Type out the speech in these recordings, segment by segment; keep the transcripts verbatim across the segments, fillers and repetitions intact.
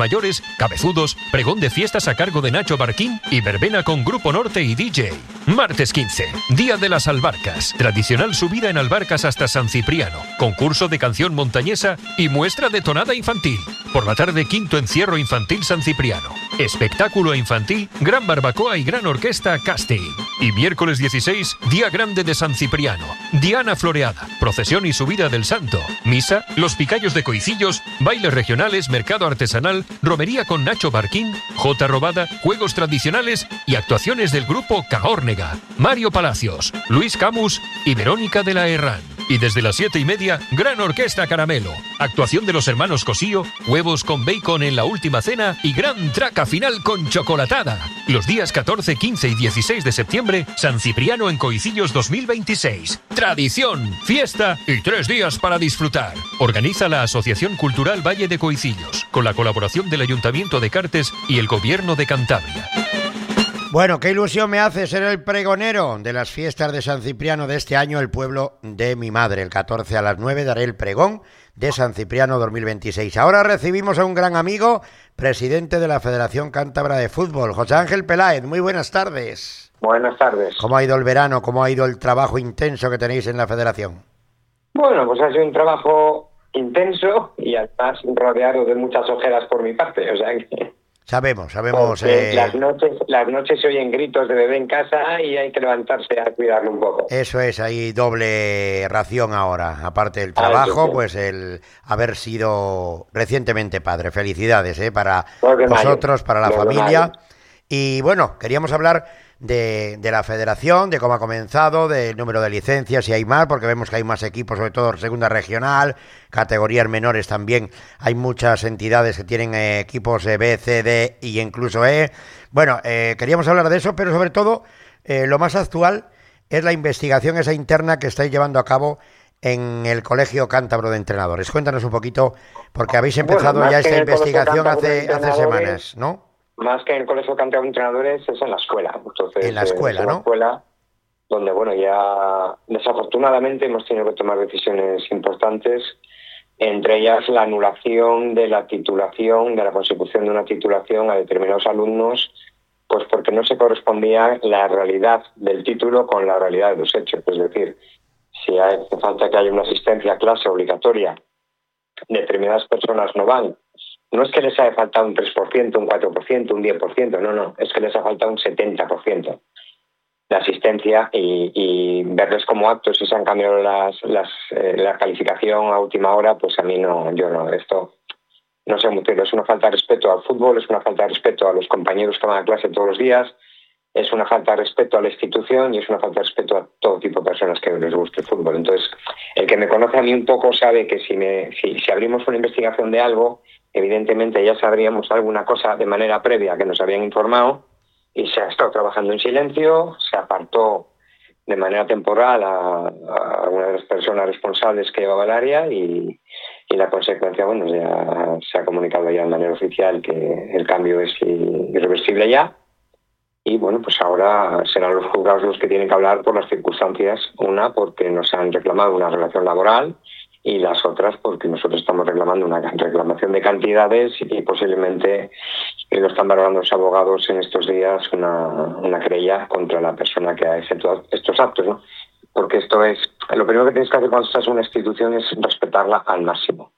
mayores, cabezudos, pregón de fiestas a cargo de Nacho Barquín y verbena con Grupo Norte y D J. Martes quince, Día de las Albarcas. Tradicional subida en albarcas hasta San Cipriano. Concurso de canción montañesa y muestra de tonada infantil. Por la tarde, quinto encierro infantil San Cipriano. Espectáculo infantil, gran barbacoa y gran orquesta casting. Y miércoles dieciséis, Día Grande de San Cipriano. Diana floreada, procesión y subida del santo. Misa, los picayos de Coicillos, bailes regionales, mercado artesanal, romería con Nacho Barquín, Jota Robada, juegos tradicionales y actuaciones del grupo Cahórnega. Mario Palacios, Luis Camus y Verónica de la Herrán. Y desde las siete y media, Gran Orquesta Caramelo. Actuación de los hermanos Cosío, huevos con bacon en la última cena y gran traca final con chocolatada. Los días catorce, quince y dieciséis de septiembre, San Cipriano en Coicillos dos mil veintiséis. Tradición, fiesta y tres días para disfrutar. Organiza la Asociación Cultural Valle de Coicillos, con la colaboración del Ayuntamiento de Cartes y el Gobierno de Cantabria. Bueno, qué ilusión me hace ser el pregonero de las fiestas de San Cipriano de este año, el pueblo de mi madre. El catorce a las nueve daré el pregón de San Cipriano dos mil veintiséis. Ahora recibimos a un gran amigo, presidente de la Federación Cántabra de Fútbol, José Ángel Peláez. Muy buenas tardes. Buenas tardes. ¿Cómo ha ido el verano? ¿Cómo ha ido el trabajo intenso que tenéis en la Federación? Bueno, pues ha sido un trabajo intenso y además rodeado de muchas ojeras por mi parte, o sea que... Sabemos, sabemos... Eh... Eh... Las noches las noches se oyen gritos de bebé en casa y hay que levantarse a cuidarlo un poco. Eso es, hay doble ración ahora. Aparte del trabajo, ah, pues el haber sido recientemente padre. Felicidades, ¿eh? Para vosotros, para la familia. Y bueno, queríamos hablar de, de la federación, de cómo ha comenzado, del número de licencias, si hay más, porque vemos que hay más equipos, sobre todo segunda regional, categorías menores también. Hay muchas entidades que tienen eh, equipos eh, B, C, D y incluso E. Bueno, eh, queríamos hablar de eso, pero sobre todo eh, lo más actual es la investigación esa interna que estáis llevando a cabo en el Colegio Cántabro de Entrenadores. Cuéntanos un poquito, porque habéis empezado bueno, ya esta investigación hace, hace semanas, ¿no? Más que en el Colegio Cántabro de Entrenadores es en la escuela. Entonces, en la escuela, es ¿no? En la escuela, donde, bueno, ya desafortunadamente hemos tenido que tomar decisiones importantes, entre ellas la anulación de la titulación, de la consecución de una titulación a determinados alumnos, pues porque no se correspondía la realidad del título con la realidad de los hechos. Es decir, si hace falta que haya una asistencia a clase obligatoria, determinadas personas no van. No es que les haya faltado un tres por ciento, un cuatro por ciento, un diez por ciento, no, no, es que les ha faltado un setenta por ciento de asistencia y, y verles como actos si se han cambiado las, las, eh, la calificación a última hora, pues a mí no, yo no, esto no sé mucho, es una falta de respeto al fútbol, es una falta de respeto a los compañeros que van a clase todos los días, es una falta de respeto a la institución y es una falta de respeto a todo tipo de personas que les guste el fútbol. Entonces, el que me conoce a mí un poco sabe que si, me, si, si abrimos una investigación de algo, evidentemente ya sabríamos alguna cosa de manera previa que nos habían informado y se ha estado trabajando en silencio, se apartó de manera temporal a, a una de las personas responsables que llevaba el área y, y la consecuencia, bueno, ya se ha comunicado ya de manera oficial que el cambio es irreversible ya y bueno, pues ahora serán los juzgados los que tienen que hablar por las circunstancias, una porque nos han reclamado una relación laboral y las otras porque nosotros estamos reclamando una reclamación de cantidades y posiblemente lo están valorando los abogados en estos días una, una querella contra la persona que ha efectuado estos actos, ¿no? Porque esto es, lo primero que tienes que hacer cuando estás en una institución es respetarla al máximo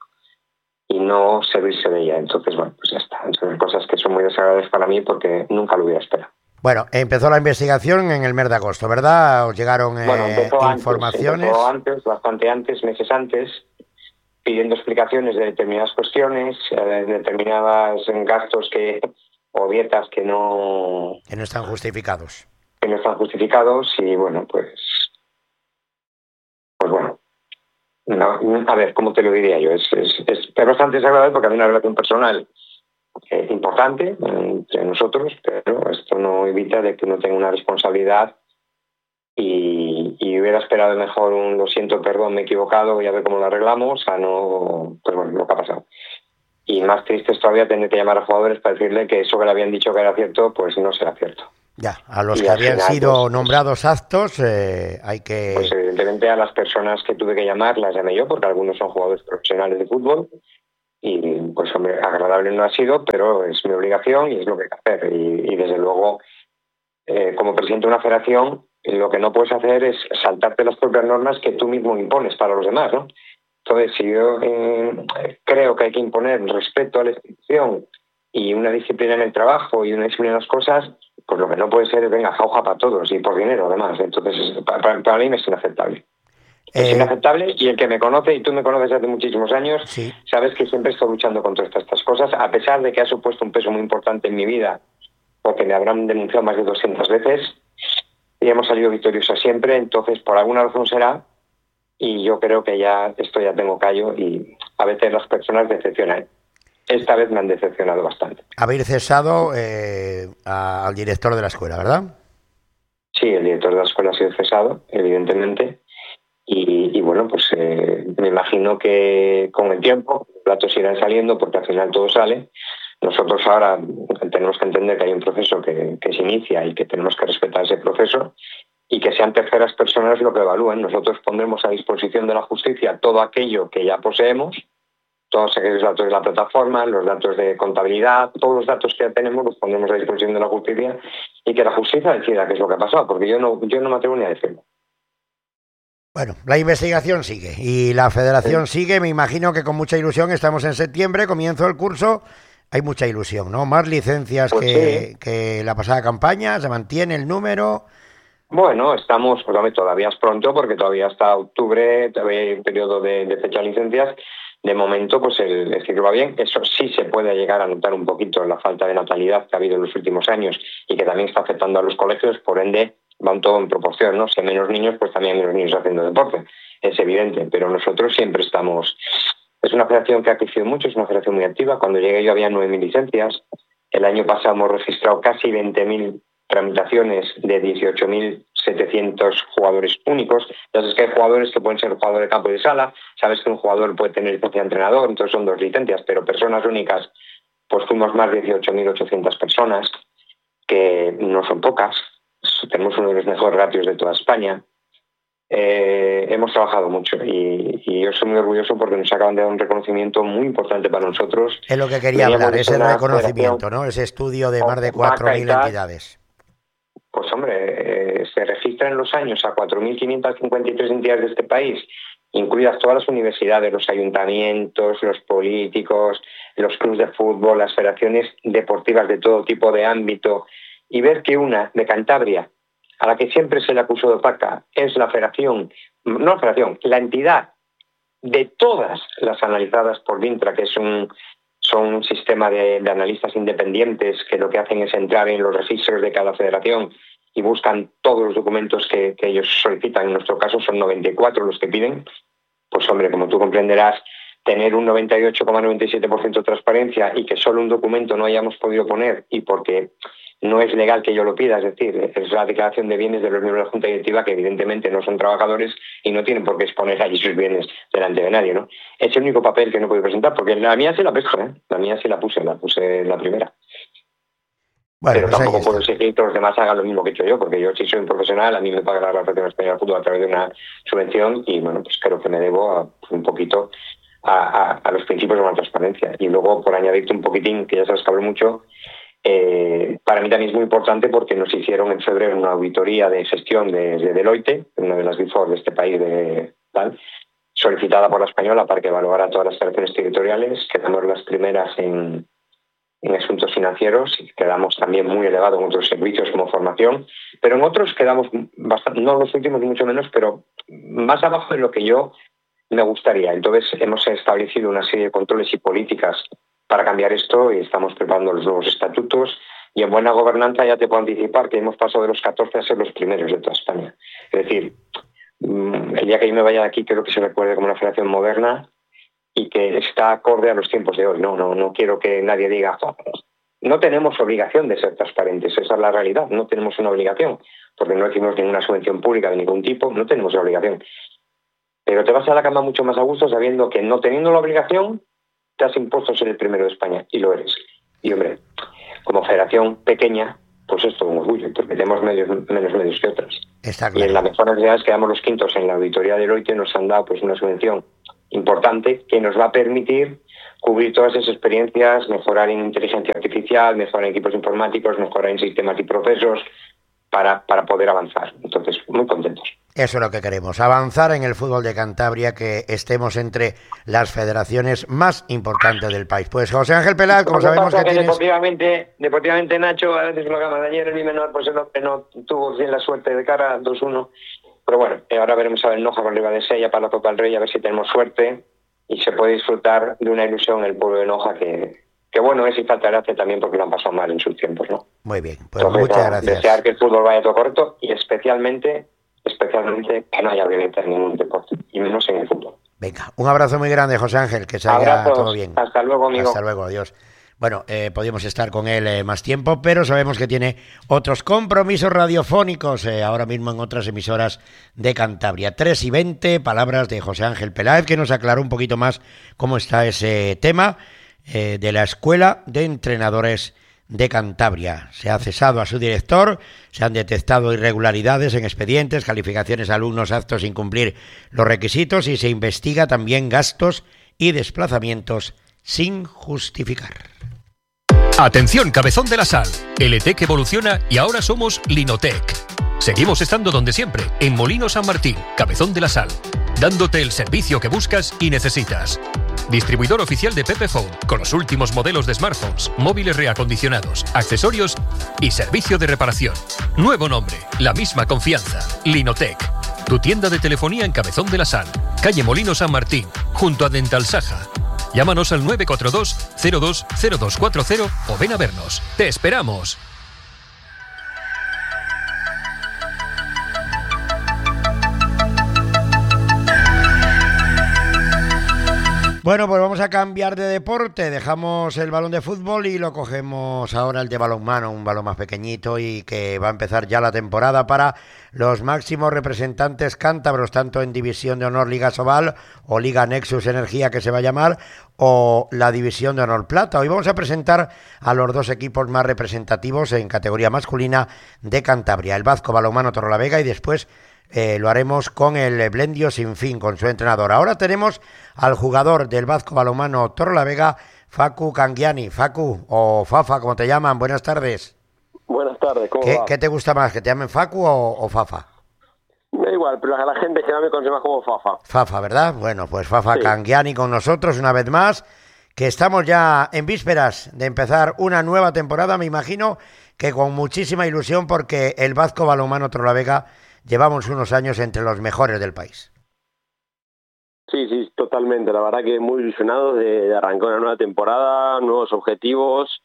y no servirse de ella. Entonces, bueno, pues ya está. Son cosas que son muy desagradables para mí porque nunca lo hubiera esperado. Bueno, empezó la investigación en el mes de agosto, ¿verdad? ¿Os llegaron eh, bueno, empezó informaciones? Antes, empezó antes, bastante antes, meses antes, pidiendo explicaciones de determinadas cuestiones, de determinados gastos que o dietas que no... Que no están justificados. Que no están justificados y, bueno, pues... Pues bueno. No, a ver, ¿cómo te lo diría yo? Es, es, es bastante desagradable porque hay una relación personal Eh, importante entre nosotros, pero esto no evita de que uno tenga una responsabilidad y, y hubiera esperado mejor un lo siento, perdón, me he equivocado, voy a ver cómo lo arreglamos, a no, pues bueno, lo que ha pasado. Y más triste es todavía tener que llamar a jugadores para decirle que eso que le habían dicho que era cierto, pues no será cierto. Ya, a los y que habían final, sido pues, nombrados actos eh, hay que... Pues evidentemente a las personas que tuve que llamar las llamé yo, porque algunos son jugadores profesionales de fútbol, y pues hombre, agradable no ha sido, pero es mi obligación y es lo que hay que hacer. Y, y desde luego, eh, como presidente de una federación, lo que no puedes hacer es saltarte las propias normas que tú mismo impones para los demás, ¿no? Entonces, si yo eh, creo que hay que imponer respeto a la institución y una disciplina en el trabajo y una disciplina en las cosas, pues lo que no puede ser es, venga, jauja para todos y por dinero, además. Entonces, para, para mí es inaceptable. Es eh... inaceptable, y el que me conoce, y tú me conoces hace muchísimos años, sí, sabes que siempre estoy luchando contra estas, estas cosas, a pesar de que ha supuesto un peso muy importante en mi vida, porque me habrán denunciado más de doscientas veces, y hemos salido victoriosos siempre. Entonces, por alguna razón será, y yo creo que ya esto ya tengo callo, y a veces las personas decepcionan. Esta vez me han decepcionado bastante. Habéis cesado eh, a, al director de la escuela, ¿verdad? Sí, el director de la escuela ha sido cesado, evidentemente, y, y bueno, pues eh, me imagino que con el tiempo los platos irán saliendo, porque al final todo sale. Nosotros ahora tenemos que entender que hay un proceso que, que se inicia y que tenemos que respetar ese proceso, y que sean terceras personas lo que evalúen. Nosotros pondremos a disposición de la justicia todo aquello que ya poseemos, todos aquellos datos de la plataforma, los datos de contabilidad, todos los datos que ya tenemos los pondremos a disposición de la justicia, y que la justicia decida qué es lo que ha pasado, porque yo no, yo no me atrevo ni a decirlo. Bueno, la investigación sigue y la federación sí. sigue, me imagino que con mucha ilusión. Estamos en septiembre, comienzo el curso, hay mucha ilusión, ¿no? Más licencias pues que, sí. que la pasada campaña, se mantiene el número. Bueno, estamos, pues, todavía es pronto, porque todavía hasta octubre, todavía hay un periodo de, de fecha de licencias. De momento, pues el, el ciclo va bien. Eso sí se puede llegar a notar un poquito la falta de natalidad que ha habido en los últimos años y que también está afectando a los colegios, por ende van todo en proporción, ¿no? Si hay menos niños, pues también hay menos niños haciendo deporte, es evidente, pero nosotros siempre estamos... Es una federación que ha crecido mucho, es una federación muy activa. Cuando llegué yo había nueve mil licencias, el año pasado hemos registrado casi veinte mil tramitaciones de dieciocho mil setecientos jugadores únicos. Entonces, que hay jugadores que pueden ser jugador de campo y de sala, sabes que un jugador puede tener licencia de entrenador, entonces son dos licencias, pero personas únicas, pues fuimos más de dieciocho mil ochocientas personas, que no son pocas. Tenemos uno de los mejores ratios de toda España. Eh, hemos trabajado mucho y, y yo soy muy orgulloso porque nos acaban de dar un reconocimiento muy importante para nosotros. Es lo que quería hablar, ese reconocimiento, ¿no? Ese estudio de más de cuatro mil entidades. Pues hombre, eh, se registra en los años a cuatro mil quinientas cincuenta y tres entidades de este país, incluidas todas las universidades, los ayuntamientos, los políticos, los clubes de fútbol, las federaciones deportivas de todo tipo de ámbito, y ver que una de Cantabria, a la que siempre se le acusó de opaca, es la federación, no la federación, la entidad de todas las analizadas por Vintra, que es un, son un sistema de, de analistas independientes que lo que hacen es entrar en los registros de cada federación y buscan todos los documentos que, que ellos solicitan. En nuestro caso son noventa y cuatro los que piden. Pues hombre, como tú comprenderás, tener un noventa y ocho coma noventa y siete por ciento de transparencia y que solo un documento no hayamos podido poner, y porque no es legal que yo lo pida, es decir, es la declaración de bienes de los miembros de la Junta Directiva, que evidentemente no son trabajadores y no tienen por qué exponer allí sus bienes delante de nadie, ¿no? Es el único papel que no puedo presentar, porque la mía sí la pesco, ¿eh? La mía sí la puse, la puse la primera. Bueno, pero pues tampoco puedo exigir que los demás hagan lo mismo que he hecho yo, porque yo sí soy un profesional, a mí me paga la Federación Española de Fútbol a través de una subvención, y bueno, pues creo que me debo a, pues, un poquito a, a, a los principios de la transparencia. Y luego, por añadirte un poquitín, que ya sabes que hablo mucho, Eh, para mí también es muy importante porque nos hicieron en febrero una auditoría de gestión de, de Deloitte, una de las Big Four de este país, de tal, solicitada por la española para que evaluara todas las federaciones territoriales. Quedamos las primeras en, en asuntos financieros y quedamos también muy elevados en otros servicios como formación, pero en otros quedamos bastante, no los últimos ni mucho menos, pero más abajo de lo que yo me gustaría. Entonces hemos establecido una serie de controles y políticas para cambiar esto, y estamos preparando los nuevos estatutos, y en buena gobernanza ya te puedo anticipar que hemos pasado de los catorce a ser los primeros de toda España. Es decir, el día que yo me vaya de aquí creo que se recuerde como una federación moderna y que está acorde a los tiempos de hoy. No, no, no quiero que nadie diga, no tenemos obligación de ser transparentes, esa es la realidad, no tenemos una obligación, porque no recibimos ninguna subvención pública de ningún tipo, no tenemos la obligación. Pero te vas a la cama mucho más a gusto sabiendo que, no teniendo la obligación, te has impuesto ser el primero de España, y lo eres. Y hombre, como federación pequeña, pues esto es un orgullo, porque tenemos medios, menos medios que otras. Está claro. Y en la mejor necesidad es quedamos los quintos en la auditoría de Deloitte, nos han dado pues una subvención importante que nos va a permitir cubrir todas esas experiencias, mejorar en inteligencia artificial, mejorar en equipos informáticos, mejorar en sistemas y procesos para, para poder avanzar. Entonces, muy contentos. Eso es lo que queremos, avanzar en el fútbol de Cantabria, que estemos entre las federaciones más importantes del país. Pues José Ángel Peláez, como sabemos que, que tienes... Deportivamente, deportivamente, Nacho, a veces lo que de ayer, el mi menor, pues no, no tuvo bien la suerte de cara, dos uno. Pero bueno, ahora veremos a ver Noja con Riva de Sella para la Copa del Rey, a ver si tenemos suerte y se puede disfrutar de una ilusión en el pueblo de Noja que, que bueno es y falta gracia también porque lo han pasado mal en sus tiempos, ¿no? Muy bien, pues Entonces, muchas no, gracias. Desear que el fútbol vaya todo correcto y especialmente, especialmente que no haya violencia en ningún deporte, y menos en el fútbol. Venga, un abrazo muy grande, José Ángel, que se Abrazos, haya todo bien. Hasta luego, amigo. Hasta luego, adiós. Bueno, eh, podíamos estar con él eh, más tiempo, pero sabemos que tiene otros compromisos radiofónicos eh, ahora mismo en otras emisoras de Cantabria. tres y veinte, palabras de José Ángel Peláez, que nos aclaró un poquito más cómo está ese tema eh, de la Escuela de Entrenadores de Cantabria. Se ha cesado a su director, se han detectado irregularidades en expedientes, calificaciones a alumnos aptos sin cumplir los requisitos y se investiga también gastos y desplazamientos sin justificar. Atención, Cabezón de la Sal. L T E C evoluciona y ahora somos Linotec. Seguimos estando donde siempre, en Molino San Martín, Cabezón de la Sal, dándote el servicio que buscas y necesitas. Distribuidor oficial de Pepephone, con los últimos modelos de smartphones, móviles reacondicionados, accesorios y servicio de reparación. Nuevo nombre, la misma confianza. Linotec. Tu tienda de telefonía en Cabezón de la Sal, calle Molino San Martín, junto a Dental Saja. Llámanos al nueve cuatro dos cero dos cero dos cuatro cero o ven a vernos. ¡Te esperamos! Bueno, pues vamos a cambiar de deporte. Dejamos el balón de fútbol y lo cogemos ahora el de balonmano, un balón más pequeñito y que va a empezar ya la temporada para los máximos representantes cántabros, tanto en División de Honor Liga Sobal o Liga Nexus Energía, que se va a llamar, o la División de Honor Plata. Hoy vamos a presentar a los dos equipos más representativos en categoría masculina de Cantabria, el Vasco Balonmano Torrelavega, y después Eh, lo haremos con el Blendio Sinfín, con su entrenador. Ahora tenemos al jugador del Vasco Balonmano Torrelavega, Facu Cangiani. Facu, o Fafa, como te llaman. Buenas tardes. Buenas tardes, ¿cómo ¿Qué, va? ¿Qué te gusta más, que te llamen Facu o, o Fafa? Me da igual, pero a la gente que me conoce más como Fafa. Fafa, ¿verdad? Bueno, pues Fafa Sí. Cangiani con nosotros una vez más, que estamos ya en vísperas de empezar una nueva temporada, me imagino que con muchísima ilusión, porque el Vasco Balonmano Torrelavega llevamos unos años entre los mejores del país. Sí, sí, totalmente. La verdad que muy ilusionados de, de arrancar una nueva temporada, nuevos objetivos,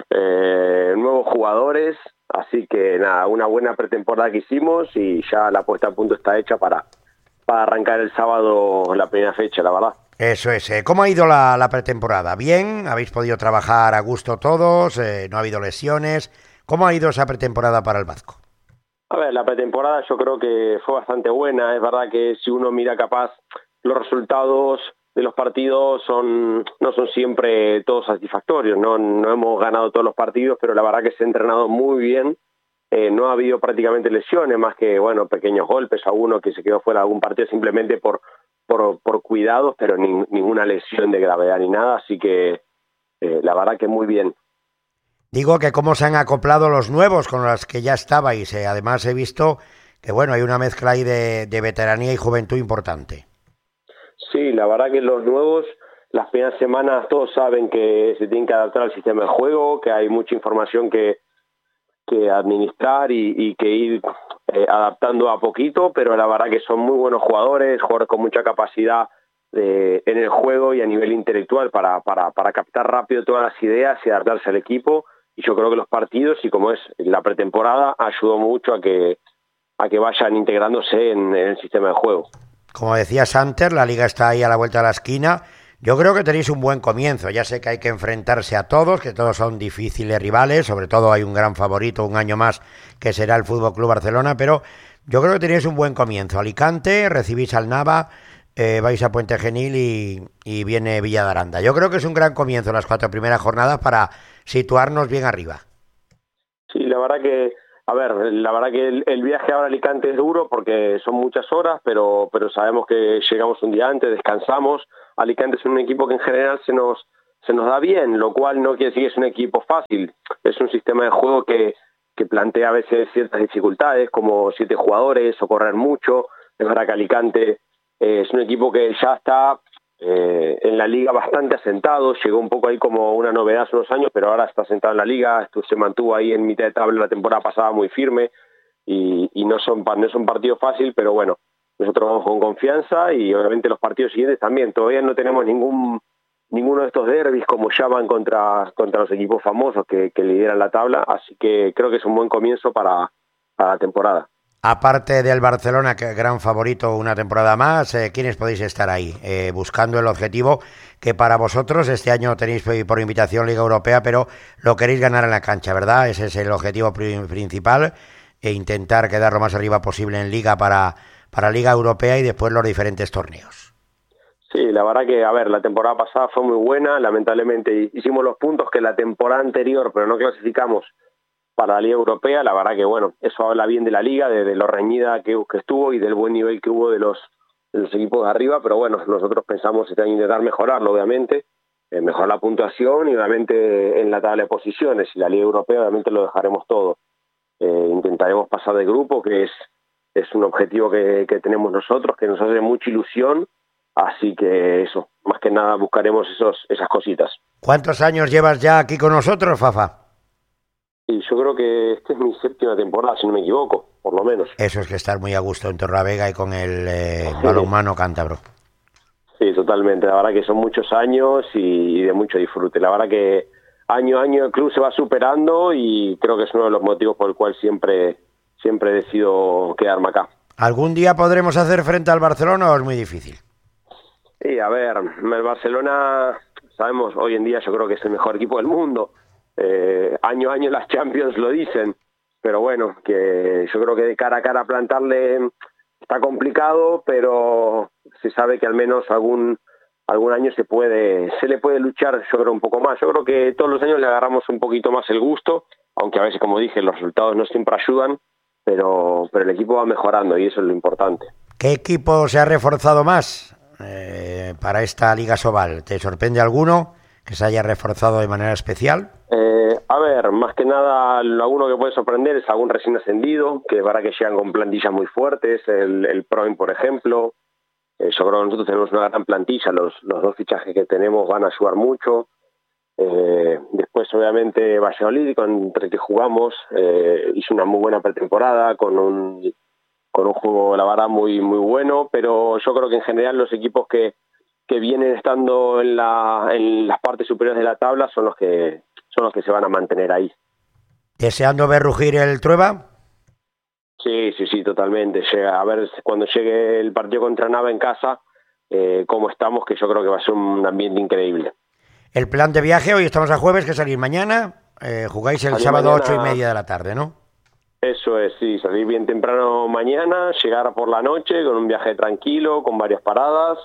eh, nuevos jugadores. Así que nada, una buena pretemporada que hicimos y ya la puesta a punto está hecha para, para arrancar el sábado la primera fecha, la verdad. Eso es. Eh, ¿Cómo ha ido la, la pretemporada? ¿Bien? ¿Habéis podido trabajar a gusto todos? Eh, ¿No ha habido lesiones? ¿Cómo ha ido esa pretemporada para el Vasco? A ver, la pretemporada yo creo que fue bastante buena. Es verdad que si uno mira capaz los resultados de los partidos son no son siempre todos satisfactorios. No, no hemos ganado todos los partidos, pero la verdad que se ha entrenado muy bien. Eh, no ha habido prácticamente lesiones, más que bueno pequeños golpes a uno que se quedó fuera de algún partido simplemente por por, por cuidados, pero ni, ninguna lesión de gravedad ni nada. Así que eh, la verdad que muy bien. Digo que cómo se han acoplado los nuevos con los que ya estabais. Eh, además he visto que bueno, hay una mezcla ahí de, de veteranía y juventud importante. Sí, la verdad que los nuevos, las primeras semanas todos saben que se tienen que adaptar al sistema de juego, que hay mucha información que, que administrar y, y que ir eh, adaptando a poquito, pero la verdad que son muy buenos jugadores, jugadores con mucha capacidad de, en el juego y a nivel intelectual para, para, para captar rápido todas las ideas y adaptarse al equipo. Y yo creo que los partidos, y como es la pretemporada, ayudó mucho a que, a que vayan integrándose en, en el sistema de juego. Como decía Santer, la liga está ahí a la vuelta de la esquina. Yo creo que tenéis un buen comienzo. Ya sé que hay que enfrentarse a todos, que todos son difíciles rivales. Sobre todo hay un gran favorito, un año más, que será el Fútbol Club Barcelona. Pero yo creo que tenéis un buen comienzo. Alicante, recibís al Nava, eh, vais a Puente Genil y, y viene Villa de Aranda. Yo creo que es un gran comienzo las cuatro primeras jornadas para situarnos bien arriba. Sí, la verdad que, a ver, la verdad que el, el viaje ahora a Alicante es duro porque son muchas horas, pero pero sabemos que llegamos un día antes, descansamos. Alicante es un equipo que en general se nos se nos da bien, lo cual no quiere decir que es un equipo fácil. Es un sistema de juego que, que plantea a veces ciertas dificultades, como siete jugadores o correr mucho. Es verdad que Alicante eh, es un equipo que ya está eh, en la liga bastante asentado, llegó un poco ahí como una novedad hace unos años, pero ahora está asentado en la liga. Esto se mantuvo ahí en mitad de tabla la temporada pasada muy firme, y, y no, son, no es un partido fácil, pero bueno, nosotros vamos con confianza, y obviamente los partidos siguientes también. Todavía no tenemos ningún ninguno de estos derbis, como llaman, contra, contra los equipos famosos que, que lideran la tabla, así que creo que es un buen comienzo para, para la temporada. Aparte del Barcelona, que gran favorito una temporada más, eh, ¿quiénes podéis estar ahí? Eh, buscando el objetivo que para vosotros este año tenéis por invitación Liga Europea, pero lo queréis ganar en la cancha, ¿verdad? Ese es el objetivo principal, e intentar quedar lo más arriba posible en Liga para, para Liga Europea y después los diferentes torneos. Sí, la verdad que, a ver, la temporada pasada fue muy buena, lamentablemente hicimos los puntos que la temporada anterior, pero no clasificamos para la Liga Europea. La verdad que, bueno, eso habla bien de la Liga, de, de lo reñida que, que estuvo y del buen nivel que hubo de los, de los equipos de arriba, pero bueno, nosotros pensamos este año intentar mejorarlo, obviamente, eh, mejorar la puntuación y obviamente en la tabla de posiciones, y la Liga Europea obviamente lo dejaremos todo. Eh, intentaremos pasar de grupo, que es, es un objetivo que, que tenemos nosotros, que nos hace mucha ilusión. Así que eso, más que nada buscaremos esos, esas cositas. ¿Cuántos años llevas ya aquí con nosotros, Fafa? Y yo creo que esta es mi séptima temporada, si no me equivoco, por lo menos. Eso es que estar muy a gusto en Torrelavega y con el eh, sí. balonmano cántabro. Sí, totalmente. La verdad que son muchos años y, y de mucho disfrute. La verdad que año a año el club se va superando, y creo que es uno de los motivos por el cual siempre, siempre decido quedarme acá. ¿Algún día podremos hacer frente al Barcelona o es muy difícil? Sí, a ver, el Barcelona, sabemos, hoy en día yo creo que es el mejor equipo del mundo. Eh, año a año las Champions lo dicen, pero bueno, que yo creo que de cara a cara plantarle está complicado, pero se sabe que al menos algún algún año se puede se le puede luchar, yo creo, un poco más. Yo creo que todos los años le agarramos un poquito más el gusto, aunque a veces, como dije, los resultados no siempre ayudan, pero, pero el equipo va mejorando y eso es lo importante. ¿Qué equipo se ha reforzado más Eh, para esta Liga Sobal? ¿Te sorprende alguno que se haya reforzado de manera especial? Eh, a ver, más que nada, alguno que puede sorprender es algún recién ascendido, que es verdad que llegan con plantillas muy fuertes, el, el Proin, por ejemplo. Eh, yo creo que nosotros tenemos una gran plantilla, los, los dos fichajes que tenemos van a ayudar mucho. Eh, después, obviamente, Valladolid, contra el que jugamos, eh, hizo una muy buena pretemporada, con un... con un juego, la verdad, muy muy bueno, pero yo creo que en general los equipos que, que vienen estando en, la, en las partes superiores de la tabla son los que son los que se van a mantener ahí. ¿Deseando ver rugir el Trueba? Sí, sí, sí, totalmente. Llega, a ver cuando llegue el partido contra Nava en casa, eh, cómo estamos, que yo creo que va a ser un ambiente increíble. El plan de viaje, hoy estamos a jueves, que salís mañana, eh, jugáis el Salir sábado mañana... ocho y media de la tarde, ¿no? Eso es, sí, salir bien temprano mañana, llegar por la noche con un viaje tranquilo, con varias paradas,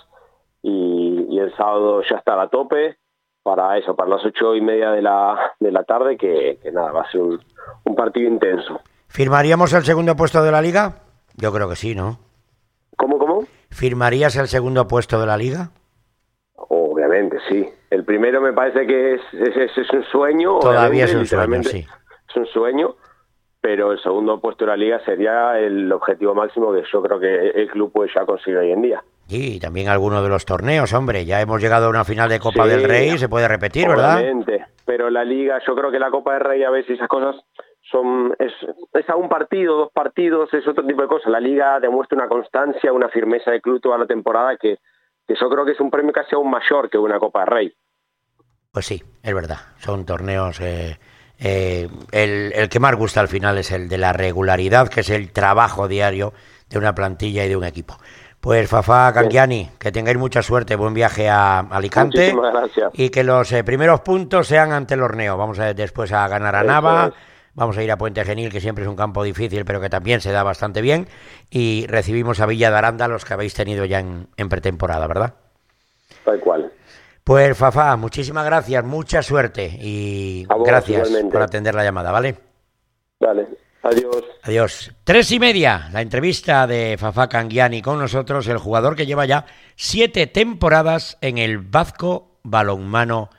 y, y el sábado ya estar a tope para eso, para las ocho y media de la, de la tarde, que, que nada, va a ser un, un partido intenso. ¿Firmaríamos el segundo puesto de la Liga? Yo creo que sí, ¿no? ¿Cómo, cómo? ¿Firmarías el segundo puesto de la Liga? Obviamente, sí. El primero me parece que es, es, es un sueño. Todavía es un sueño, sí. Es un sueño. Pero el segundo puesto de la Liga sería el objetivo máximo que yo creo que el club puede ya conseguir hoy en día. Sí, también algunos de los torneos, hombre. Ya hemos llegado a una final de Copa sí, del Rey, se puede repetir, obviamente, ¿verdad? Pero la Liga, yo creo que la Copa del Rey a veces esas cosas son es, es a un partido, dos partidos, es otro tipo de cosas. La Liga demuestra una constancia, una firmeza del club toda la temporada que, que yo creo que es un premio casi aún mayor que una Copa del Rey. Pues sí, es verdad. Son torneos... Eh... Eh, el, el que más gusta al final es el de la regularidad, que es el trabajo diario de una plantilla y de un equipo. Pues Fafá Cangiani, que tengáis mucha suerte, buen viaje a Alicante y que los eh, primeros puntos sean ante el Horneo. Vamos a, después a ganar a Nava, vamos a ir a Puente Genil, que siempre es un campo difícil pero que también se da bastante bien, y recibimos a Villa de Aranda, los que habéis tenido ya en, en pretemporada, ¿verdad? Tal cual. Pues Fafá, muchísimas gracias, mucha suerte y vos, gracias igualmente. por atender la llamada, ¿vale? Vale, adiós. Adiós. Tres y media, la entrevista de Fafá Cangiani con nosotros, el jugador que lleva ya siete temporadas en el Vasco Balonmano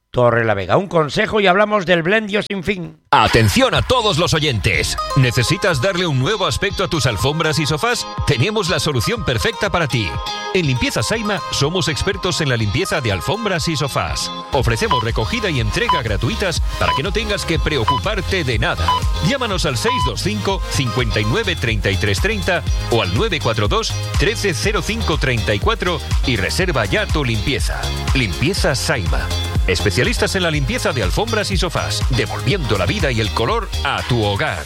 Torrelavega. Un consejo y hablamos del Blendio sin fin. Atención a todos los oyentes. ¿Necesitas darle un nuevo aspecto a tus alfombras y sofás? Tenemos la solución perfecta para ti. En Limpieza Saima somos expertos en la limpieza de alfombras y sofás. Ofrecemos recogida y entrega gratuitas para que no tengas que preocuparte de nada. Llámanos al seis dos cinco, cinco nueve, tres tres tres cero o al nueve cuatro dos, uno tres cero cinco tres cuatro y reserva ya tu limpieza. Limpieza Saima. Especialistas en la limpieza de alfombras y sofás, devolviendo la vida y el color a tu hogar.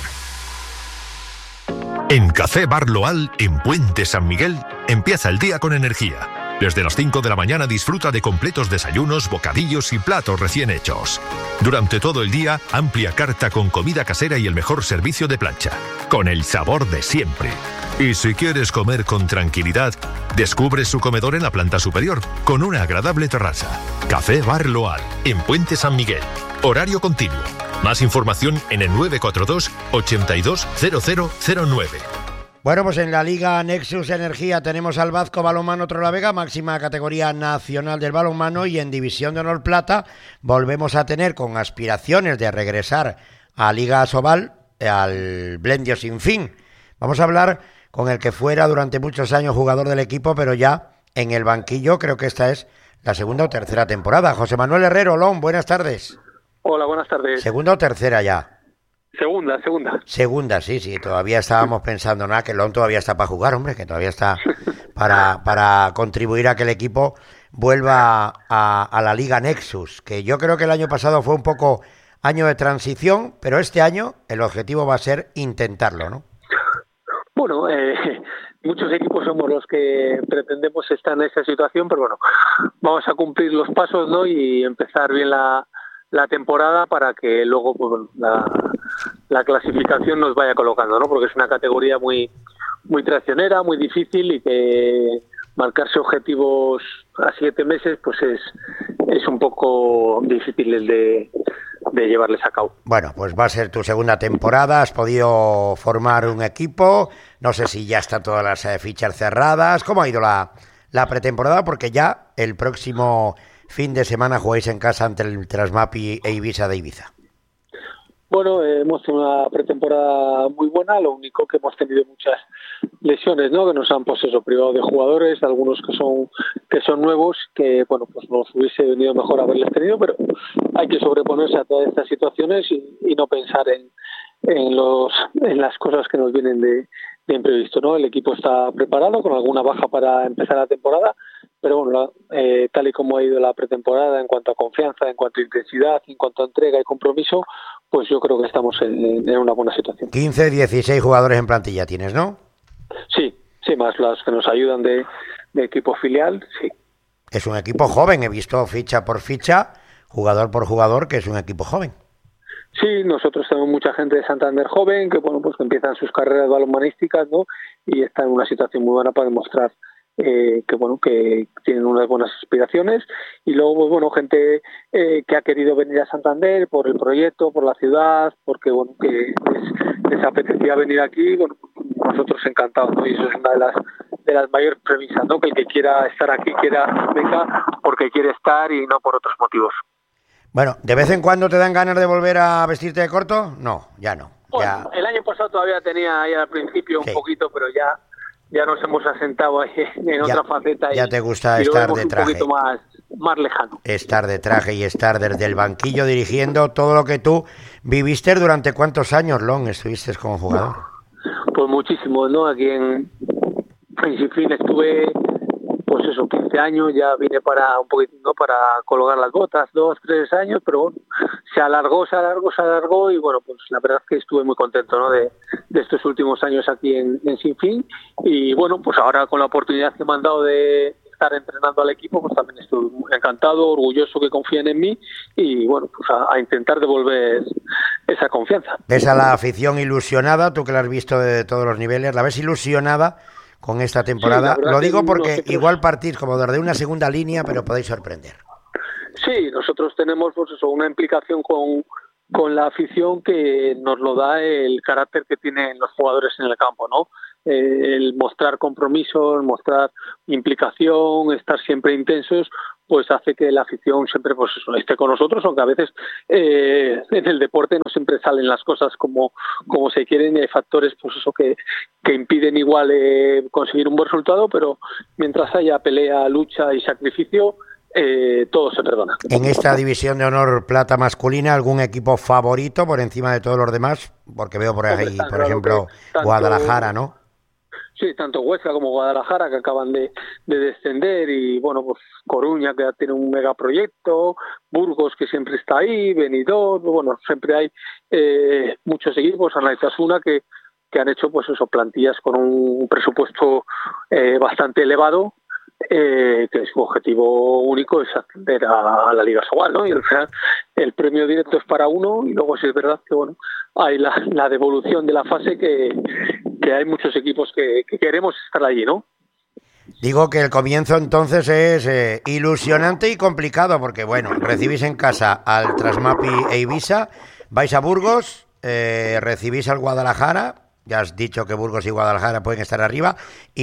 En Café Bar Loal, en Puente San Miguel, empieza el día con energía. Desde las cinco de la mañana disfruta de completos desayunos, bocadillos y platos recién hechos. Durante todo el día, amplia carta con comida casera y el mejor servicio de plancha, con el sabor de siempre. Y si quieres comer con tranquilidad, descubre su comedor en la planta superior, con una agradable terraza. Café Bar Loal, en Puente San Miguel. Horario continuo. Más información en el nueve cuatro dos, ochenta y dos, cero cero cero nueve. Bueno, pues en la Liga Nexus Energía tenemos al Vasco Balonmano Torrelavega, máxima categoría nacional del balonmano, y en División de Honor Plata volvemos a tener, con aspiraciones de regresar a Liga Asobal, al Blendio sin fin. Vamos a hablar con el que fuera durante muchos años jugador del equipo, pero ya en el banquillo. Creo que esta es la segunda o tercera temporada. José Manuel Herrero, Lón, buenas tardes. Hola, buenas tardes. ¿Segunda o tercera ya? Segunda, segunda. Segunda, sí, sí, todavía estábamos pensando, nada, que Lon todavía está para jugar, hombre, que todavía está para, para contribuir a que el equipo vuelva a, a la Liga Nexus, que yo creo que el año pasado fue un poco año de transición, pero este año el objetivo va a ser intentarlo, ¿no? Bueno, eh, muchos equipos somos los que pretendemos estar en esa situación, pero bueno, vamos a cumplir los pasos, ¿no? Y empezar bien la... la temporada para que luego pues, la, la clasificación nos vaya colocando, ¿no? Porque es una categoría muy muy traicionera, muy difícil, y que marcarse objetivos a siete meses pues es es un poco difícil de, de llevarles a cabo. Bueno, pues va a ser tu segunda temporada, has podido formar un equipo, no sé si ya están todas las eh, fichas cerradas. ¿Cómo ha ido la, la pretemporada? Porque ya el próximo fin de semana jugáis en casa ante el Trasmapi e Ibiza de Ibiza. Bueno, eh, hemos tenido una pretemporada muy buena, lo único que hemos tenido muchas lesiones, ¿no? Que nos han, pues eso, privado de jugadores, algunos que son que son nuevos, que bueno, pues nos hubiese venido mejor haberles tenido, pero hay que sobreponerse a todas estas situaciones y, y no pensar en, en los en las cosas que nos vienen de, de imprevisto, ¿no? El equipo está preparado con alguna baja para empezar la temporada, pero bueno, eh, tal y como ha ido la pretemporada en cuanto a confianza, en cuanto a intensidad, en cuanto a entrega y compromiso, pues yo creo que estamos en, en una buena situación. quince, dieciséis jugadores en plantilla tienes, ¿no? Sí, sí, más los que nos ayudan de, de equipo filial, sí. Es un equipo joven, he visto ficha por ficha, jugador por jugador, que es un equipo joven. Sí, nosotros tenemos mucha gente de Santander joven que bueno, pues que empiezan sus carreras balonmanísticas, ¿no? Y está en una situación muy buena para demostrar Eh, que bueno, que tienen unas buenas aspiraciones, y luego pues bueno, gente eh, que ha querido venir a Santander por el proyecto, por la ciudad, porque bueno, que les, les apetecía venir aquí, bueno, nosotros encantados, ¿no? Y eso es una de las de las mayores premisas, ¿no? Que el que quiera estar aquí quiera venga porque quiere estar y no por otros motivos. Bueno, ¿de vez en cuando te dan ganas de volver a vestirte de corto? No, ya no. Bueno, ya... el año pasado todavía tenía ahí al principio un sí. poquito, pero ya ya nos hemos asentado ahí en ya, otra faceta. Ya y, te gusta y estar de un traje. poquito más, más lejano. Estar de traje y estar desde el banquillo dirigiendo todo lo que tú viviste. ¿Durante cuántos años, Lon, estuviste como jugador? Pues muchísimo, ¿no? Aquí en, en Sinfín estuve, pues eso, quince años, ya vine para un poquito, ¿no? Para colocar las botas, dos, tres años, pero bueno, se alargó, se alargó, se alargó, y bueno, pues la verdad es que estuve muy contento, ¿no? De, de estos últimos años aquí en, en Sinfín, y bueno, pues ahora con la oportunidad que me han dado de estar entrenando al equipo, pues también estoy encantado, orgulloso que confíen en mí, y bueno, pues a, a intentar devolver esa confianza. ¿Ves a la afición ilusionada, tú que la has visto de todos los niveles, la ves ilusionada con esta temporada? Sí, lo digo porque nosotros... igual partís como desde una segunda línea, pero podéis sorprender. Sí, nosotros tenemos pues eso, una implicación con, con la afición que nos lo da el carácter que tienen los jugadores en el campo, ¿no? Eh, el mostrar compromisos, mostrar implicación, estar siempre intensos, pues hace que la afición siempre pues eso, esté con nosotros, aunque a veces eh, en el deporte no siempre salen las cosas como, como se quieren y hay factores pues eso que, que impiden igual eh, conseguir un buen resultado, pero mientras haya pelea, lucha y sacrificio, eh, todo se perdona. En esta división de honor plata masculina, ¿algún equipo favorito por encima de todos los demás? Porque veo por ahí, por ejemplo, tanto Guadalajara, ¿no? Sí, tanto Huesca como Guadalajara, que acaban de, de descender, y bueno, pues Coruña, que tiene un megaproyecto, Burgos, que siempre está ahí, Benidorm, bueno, siempre hay eh, muchos equipos, Anaitasuna, que, que han hecho pues eso, plantillas con un presupuesto eh, bastante elevado, eh, que su objetivo único es ascender a, a la Liga Sobal, ¿no? Y al final el premio directo es para uno, y luego sí es verdad que bueno, hay la, la devolución de la fase que, que hay muchos equipos que, que queremos estar allí, ¿no? Digo que el comienzo entonces es eh, ilusionante y complicado, porque bueno, recibís en casa al Trasmapi e Ibiza, vais a Burgos, eh, recibís al Guadalajara, ya has dicho que Burgos y Guadalajara pueden estar arriba,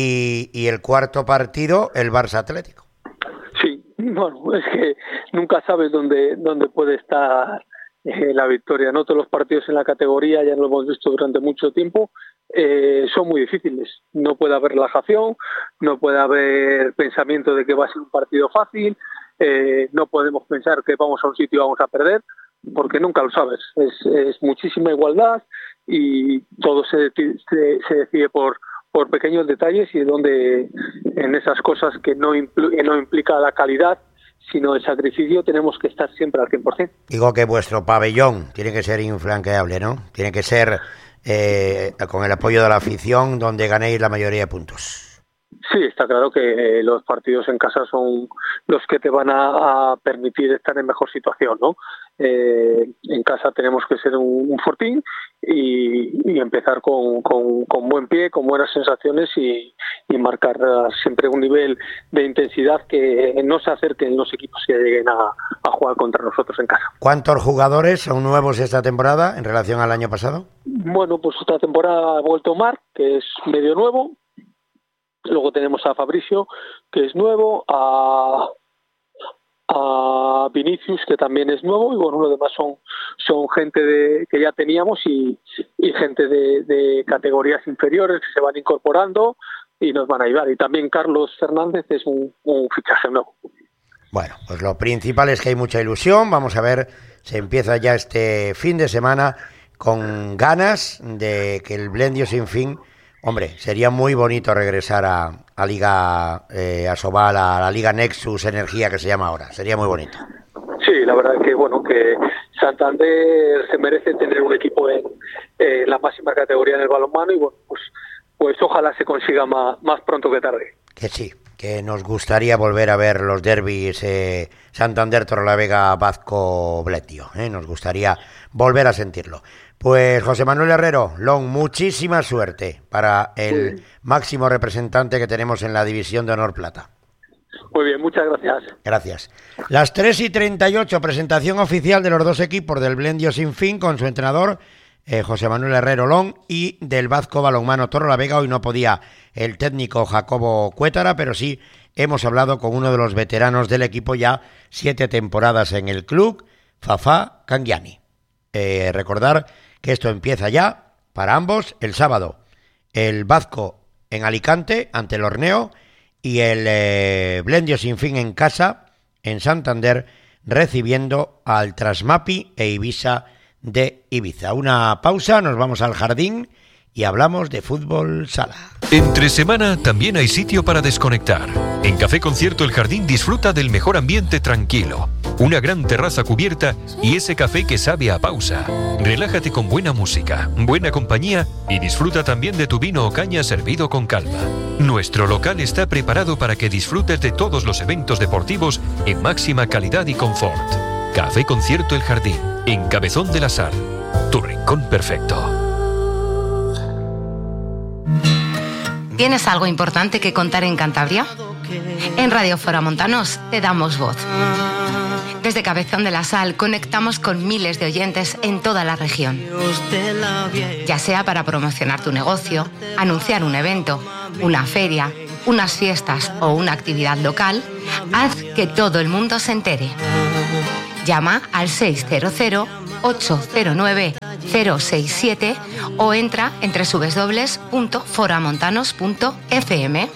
y, y el cuarto partido, el Barça Atlético. Sí, bueno, es que nunca sabes dónde, dónde puede estar eh, la victoria, ¿no? Todos los partidos en la categoría, ya lo hemos visto durante mucho tiempo, eh, son muy difíciles. No puede haber relajación, no puede haber pensamiento de que va a ser un partido fácil, eh, no podemos pensar que vamos a un sitio y vamos a perder, porque nunca lo sabes. Es, es muchísima igualdad y todo se, se, se decide por, por pequeños detalles, y donde en esas cosas que no, impl- que no implica la calidad, sino el sacrificio, tenemos que estar siempre al cien por ciento. Digo que vuestro pabellón tiene que ser infranqueable, ¿no? Tiene que ser eh, con el apoyo de la afición, donde ganéis la mayoría de puntos. Sí, está claro que eh, los partidos en casa son los que te van a, a permitir estar en mejor situación, ¿no? Eh, en casa tenemos que ser un, un fortín y, y empezar con, con, con buen pie, con buenas sensaciones, y, y marcar siempre un nivel de intensidad que no se acerquen los equipos que lleguen a, a jugar contra nosotros en casa. ¿Cuántos jugadores son nuevos esta temporada en relación al año pasado? Bueno, pues esta temporada ha vuelto Marc, que es medio nuevo. Luego tenemos a Fabricio, que es nuevo, a, a Vinicius, que también es nuevo, y bueno, los demás son, son gente de, que ya teníamos, y, y gente de, de categorías inferiores que se van incorporando y nos van a ayudar. Y también Carlos Fernández es un, un fichaje nuevo. Bueno, pues lo principal es que hay mucha ilusión. Vamos a ver, se empieza ya este fin de semana con ganas de que el Blendio Sin Fin... Hombre, sería muy bonito regresar a, a Liga eh, Asobal, a la Liga Nexus Energía, que se llama ahora. Sería muy bonito. Sí, la verdad que bueno, que Santander se merece tener un equipo en eh, la máxima categoría en el balonmano, y bueno, pues, pues ojalá se consiga más, más pronto que tarde. Que sí, que nos gustaría volver a ver los derbis eh, Santander, Torrelavega, Bazco, Bletio. Eh, nos gustaría volver a sentirlo. Pues José Manuel Herrero, Long, muchísima suerte para el sí. máximo representante que tenemos en la División de Honor Plata. Muy bien, muchas gracias. Gracias. Las tres y treinta y ocho, presentación oficial de los dos equipos del Blendio Sin Fin con su entrenador eh, José Manuel Herrero Long, y del Bazco Balonmano Torrelavega. Hoy no podía el técnico Jacobo Cuétara, pero sí hemos hablado con uno de los veteranos del equipo, ya siete temporadas en el club, Fafá Cangiani. Eh, recordar que esto empieza ya para ambos el sábado. El Bazco en Alicante ante el Horneo, y el eh, Blendio Sin Fin en casa en Santander, recibiendo al Trasmapi e Ibiza de Ibiza. Una pausa, nos vamos al jardín y hablamos de fútbol sala. Entre semana también hay sitio para desconectar. En Café Concierto El Jardín disfruta del mejor ambiente tranquilo, una gran terraza cubierta y ese café que sabe a pausa. Relájate con buena música, buena compañía y disfruta también de tu vino o caña servido con calma. Nuestro local está preparado para que disfrutes de todos los eventos deportivos en máxima calidad y confort. Café Concierto El Jardín, en Cabezón de la Sal, tu rincón perfecto. ¿Tienes algo importante que contar en Cantabria? En Radio Foramontanos te damos voz. Desde Cabezón de la Sal conectamos con miles de oyentes en toda la región. Ya sea para promocionar tu negocio, anunciar un evento, una feria, unas fiestas o una actividad local, haz que todo el mundo se entere. Llama al seis cero cero, ocho cero nueve, cero seis siete o entra en doble u doble u doble u punto foramontanos punto efe eme.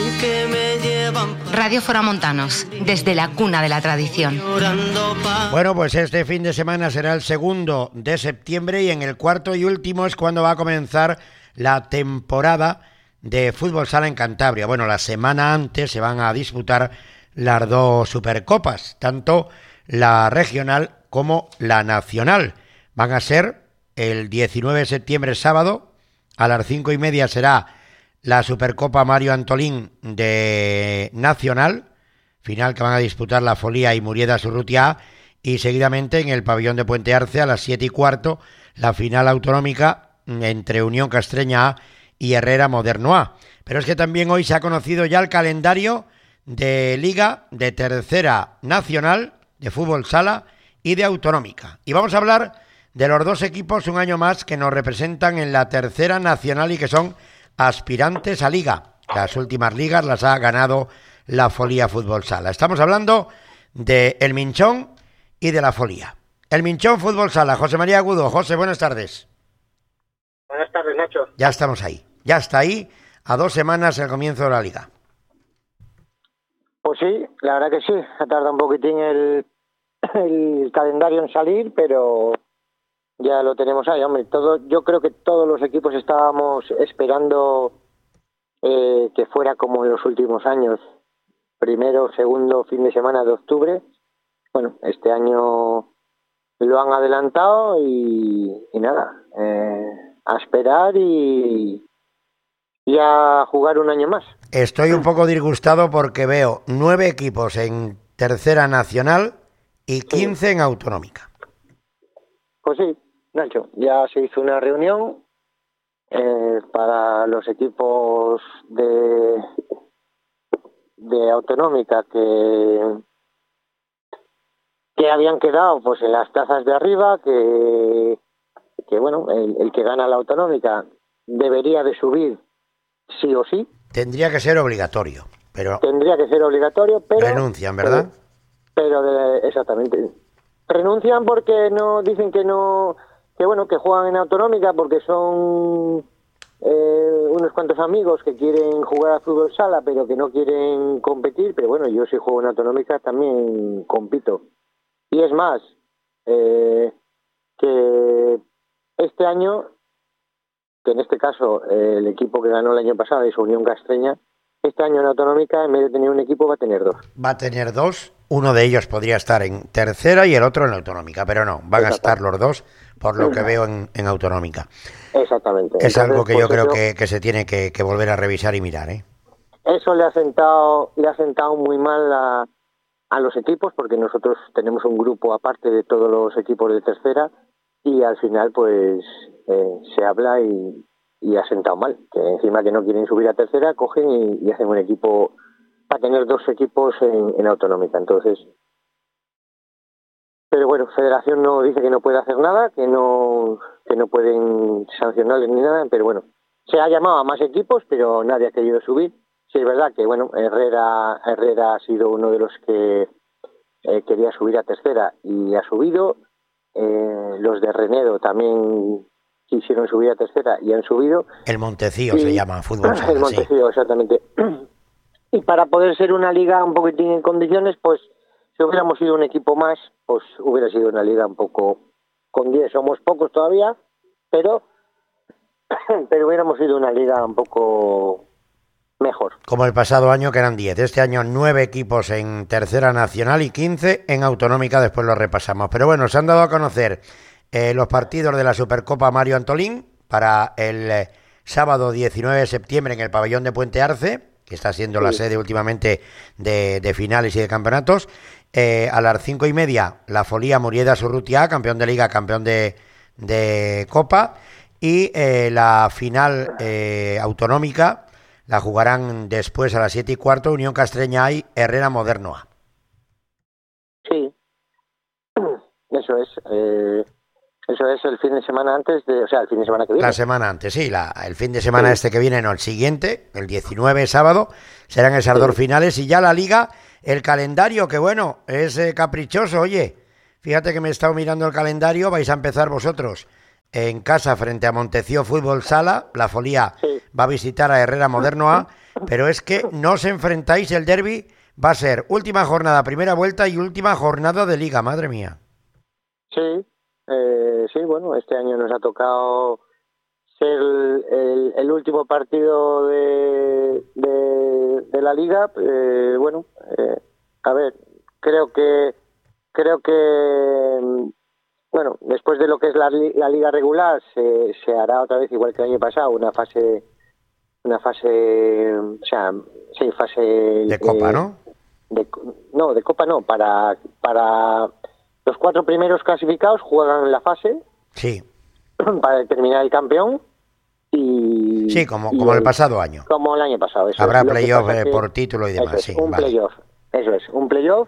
Radio Foramontanos, desde la cuna de la tradición. Bueno, pues este fin de semana será el segundo de septiembre y en el cuarto y último es cuando va a comenzar la temporada de fútbol sala en Cantabria. Bueno, la semana antes se van a disputar las dos Supercopas, tanto la regional como la nacional. Van a ser el diecinueve de septiembre, sábado, a las cinco y media será la Supercopa Mario Antolín de Nacional, final que van a disputar la Folía y Murieda Urrutia, y seguidamente en el pabellón de Puente Arce a las siete y cuarto la final autonómica entre Unión Castreña A y Herrera Moderno A. Pero es que también hoy se ha conocido ya el calendario de Liga de Tercera Nacional, de Fútbol Sala y de Autonómica. Y vamos a hablar de los dos equipos un año más que nos representan en la Tercera Nacional y que son aspirantes a Liga. Las últimas ligas las ha ganado la Folía Fútbol Sala. Estamos hablando de el Minchón y de la Folía. El Minchón Fútbol Sala, José María Agudo. José, buenas tardes. Buenas tardes, Nacho. Ya estamos ahí, ya está ahí, a dos semanas el comienzo de la Liga. Pues sí, la verdad que sí, ha tardado un poquitín el, el calendario en salir, pero ya lo tenemos ahí, hombre. Todo, yo creo que todos los equipos estábamos esperando eh, que fuera como en los últimos años, primero, segundo fin de semana de octubre. Bueno, este año lo han adelantado y, y nada, eh, a esperar y, y a jugar un año más. Estoy un poco disgustado porque veo nueve equipos en Tercera Nacional y quince sí. en Autonómica. Pues sí, Nacho, ya se hizo una reunión eh, para los equipos de, de Autonómica que, que habían quedado pues en las plazas de arriba, que, que bueno, el, el que gana la Autonómica debería de subir sí o sí. Tendría que ser obligatorio, pero... Tendría que ser obligatorio, pero... Renuncian, ¿verdad? Pero, de, exactamente. Renuncian porque no dicen que no... Que bueno, que juegan en Autonómica porque son eh, unos cuantos amigos que quieren jugar a fútbol sala, pero que no quieren competir. Pero bueno, yo si juego en Autonómica también compito. Y es más, eh, que este año... que en este caso eh, el equipo que ganó el año pasado es Unión Castreña, este año en Autonómica, en vez de tener un equipo, va a tener dos. Va a tener dos, uno de ellos podría estar en Tercera y el otro en la Autonómica, pero no, van a estar los dos, por lo que veo en, en Autonómica. Exactamente. Es Entonces, algo que pues yo creo eso, que, que se tiene que, que volver a revisar y mirar, ¿eh? Eso le ha sentado, le ha sentado muy mal a, a los equipos, porque nosotros tenemos un grupo aparte de todos los equipos de Tercera, y al final pues eh, se habla y, y ha sentado mal, que encima que no quieren subir a Tercera cogen y, y hacen un equipo para tener dos equipos en, en Autonómica. Entonces, pero bueno, Federación no dice que no puede hacer nada, que no que no pueden sancionarles ni nada, pero bueno, se ha llamado a más equipos, pero nadie ha querido subir. Sí, es verdad que bueno, Herrera Herrera ha sido uno de los que eh, quería subir a Tercera y ha subido. Eh, los de Renedo también quisieron subir a Tercera y han subido. El Montecío y, se llama fútbol sala, el Montecío, sí. Exactamente. Y para poder ser una liga un poquitín en condiciones, pues si hubiéramos sido un equipo más, pues hubiera sido una liga un poco con diez. Somos pocos todavía, pero pero hubiéramos sido una liga un poco mejor. Como el pasado año, que eran diez. Este año nueve equipos en Tercera Nacional y quince en Autonómica, después lo repasamos. Pero bueno, se han dado a conocer eh, los partidos de la Supercopa Mario Antolín para el eh, sábado diecinueve de septiembre en el pabellón de Puente Arce, que está siendo sí. la sede últimamente de, de finales y de campeonatos. Eh, a las cinco y media, la Folía Murieda Urrutia, campeón de Liga, campeón de, de Copa. Y eh, la final eh, autonómica la jugarán después a las siete y cuarto, Unión Castreña y Herrera Moderno A. Sí, eso es. Eh, Eso es el fin de semana antes, de, o sea, el fin de semana que viene. La semana antes, sí, la, el fin de semana sí. Este que viene, no, el siguiente, el diecinueve, sábado, serán esas sí. dos finales y ya la Liga, el calendario, que bueno, es eh, caprichoso, oye, fíjate que me he estado mirando el calendario, vais a empezar vosotros en casa frente a Monteció Fútbol Sala, la Folía sí. va a visitar a Herrera Moderno A, pero es que no os enfrentáis, el derbi va a ser última jornada, primera vuelta y última jornada de Liga, madre mía. Sí. Eh, sí, bueno, este año nos ha tocado ser el, el, el último partido de, de, de la Liga. Eh, bueno, eh, a ver, creo que creo que bueno, después de lo que es la, la Liga regular se, se hará otra vez igual que el año pasado una fase una fase, o sea, sí, fase de Copa, eh, ¿no? De, no, de Copa no, para para los cuatro primeros clasificados juegan la fase sí. para determinar el campeón y sí, como, y como el, el pasado año. Como el año pasado. Eso Habrá es. playoff eh, por título y demás. Eso es, sí, un vale. playoff, eso es, un playoff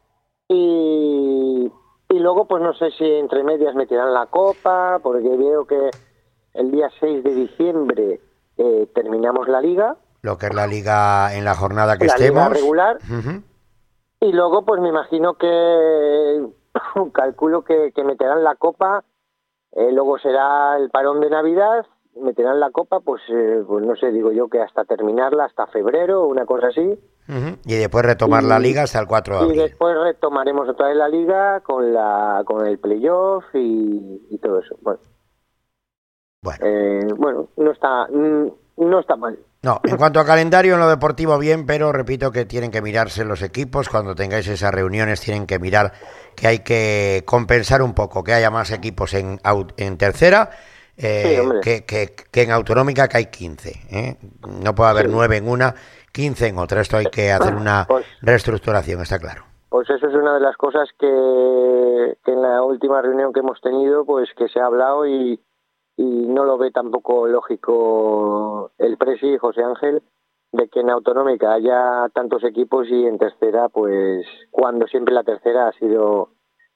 y, y luego pues no sé si entre medias meterán la Copa, porque veo que el día seis de diciembre eh, terminamos la Liga. Lo que es la Liga en la jornada que la estemos. Liga regular. Uh-huh. Y luego, pues me imagino que, calculo que, que meterán la Copa, eh, luego será el parón de Navidad, meterán la Copa, pues, eh, pues no sé, digo yo que hasta terminarla, hasta febrero, una cosa así. Uh-huh. Y después retomar y, la Liga hasta el cuatro de abril. Y después retomaremos otra vez la Liga con la con el playoff y, y todo eso. Bueno, bueno, eh, bueno no está no está mal. No, en cuanto a calendario, en lo deportivo bien, pero repito que tienen que mirarse los equipos, cuando tengáis esas reuniones tienen que mirar que hay que compensar un poco, que haya más equipos en, en tercera eh, sí, que, que, que en autonómica, que hay quince, ¿eh? No puede haber sí. nueve en una, quince en otra, esto hay que hacer una pues, reestructuración, está claro. Pues eso es una de las cosas que, que en la última reunión que hemos tenido, pues que se ha hablado y y no lo ve tampoco lógico el presi, José Ángel, de que en autonómica haya tantos equipos y en tercera, pues cuando siempre la tercera ha sido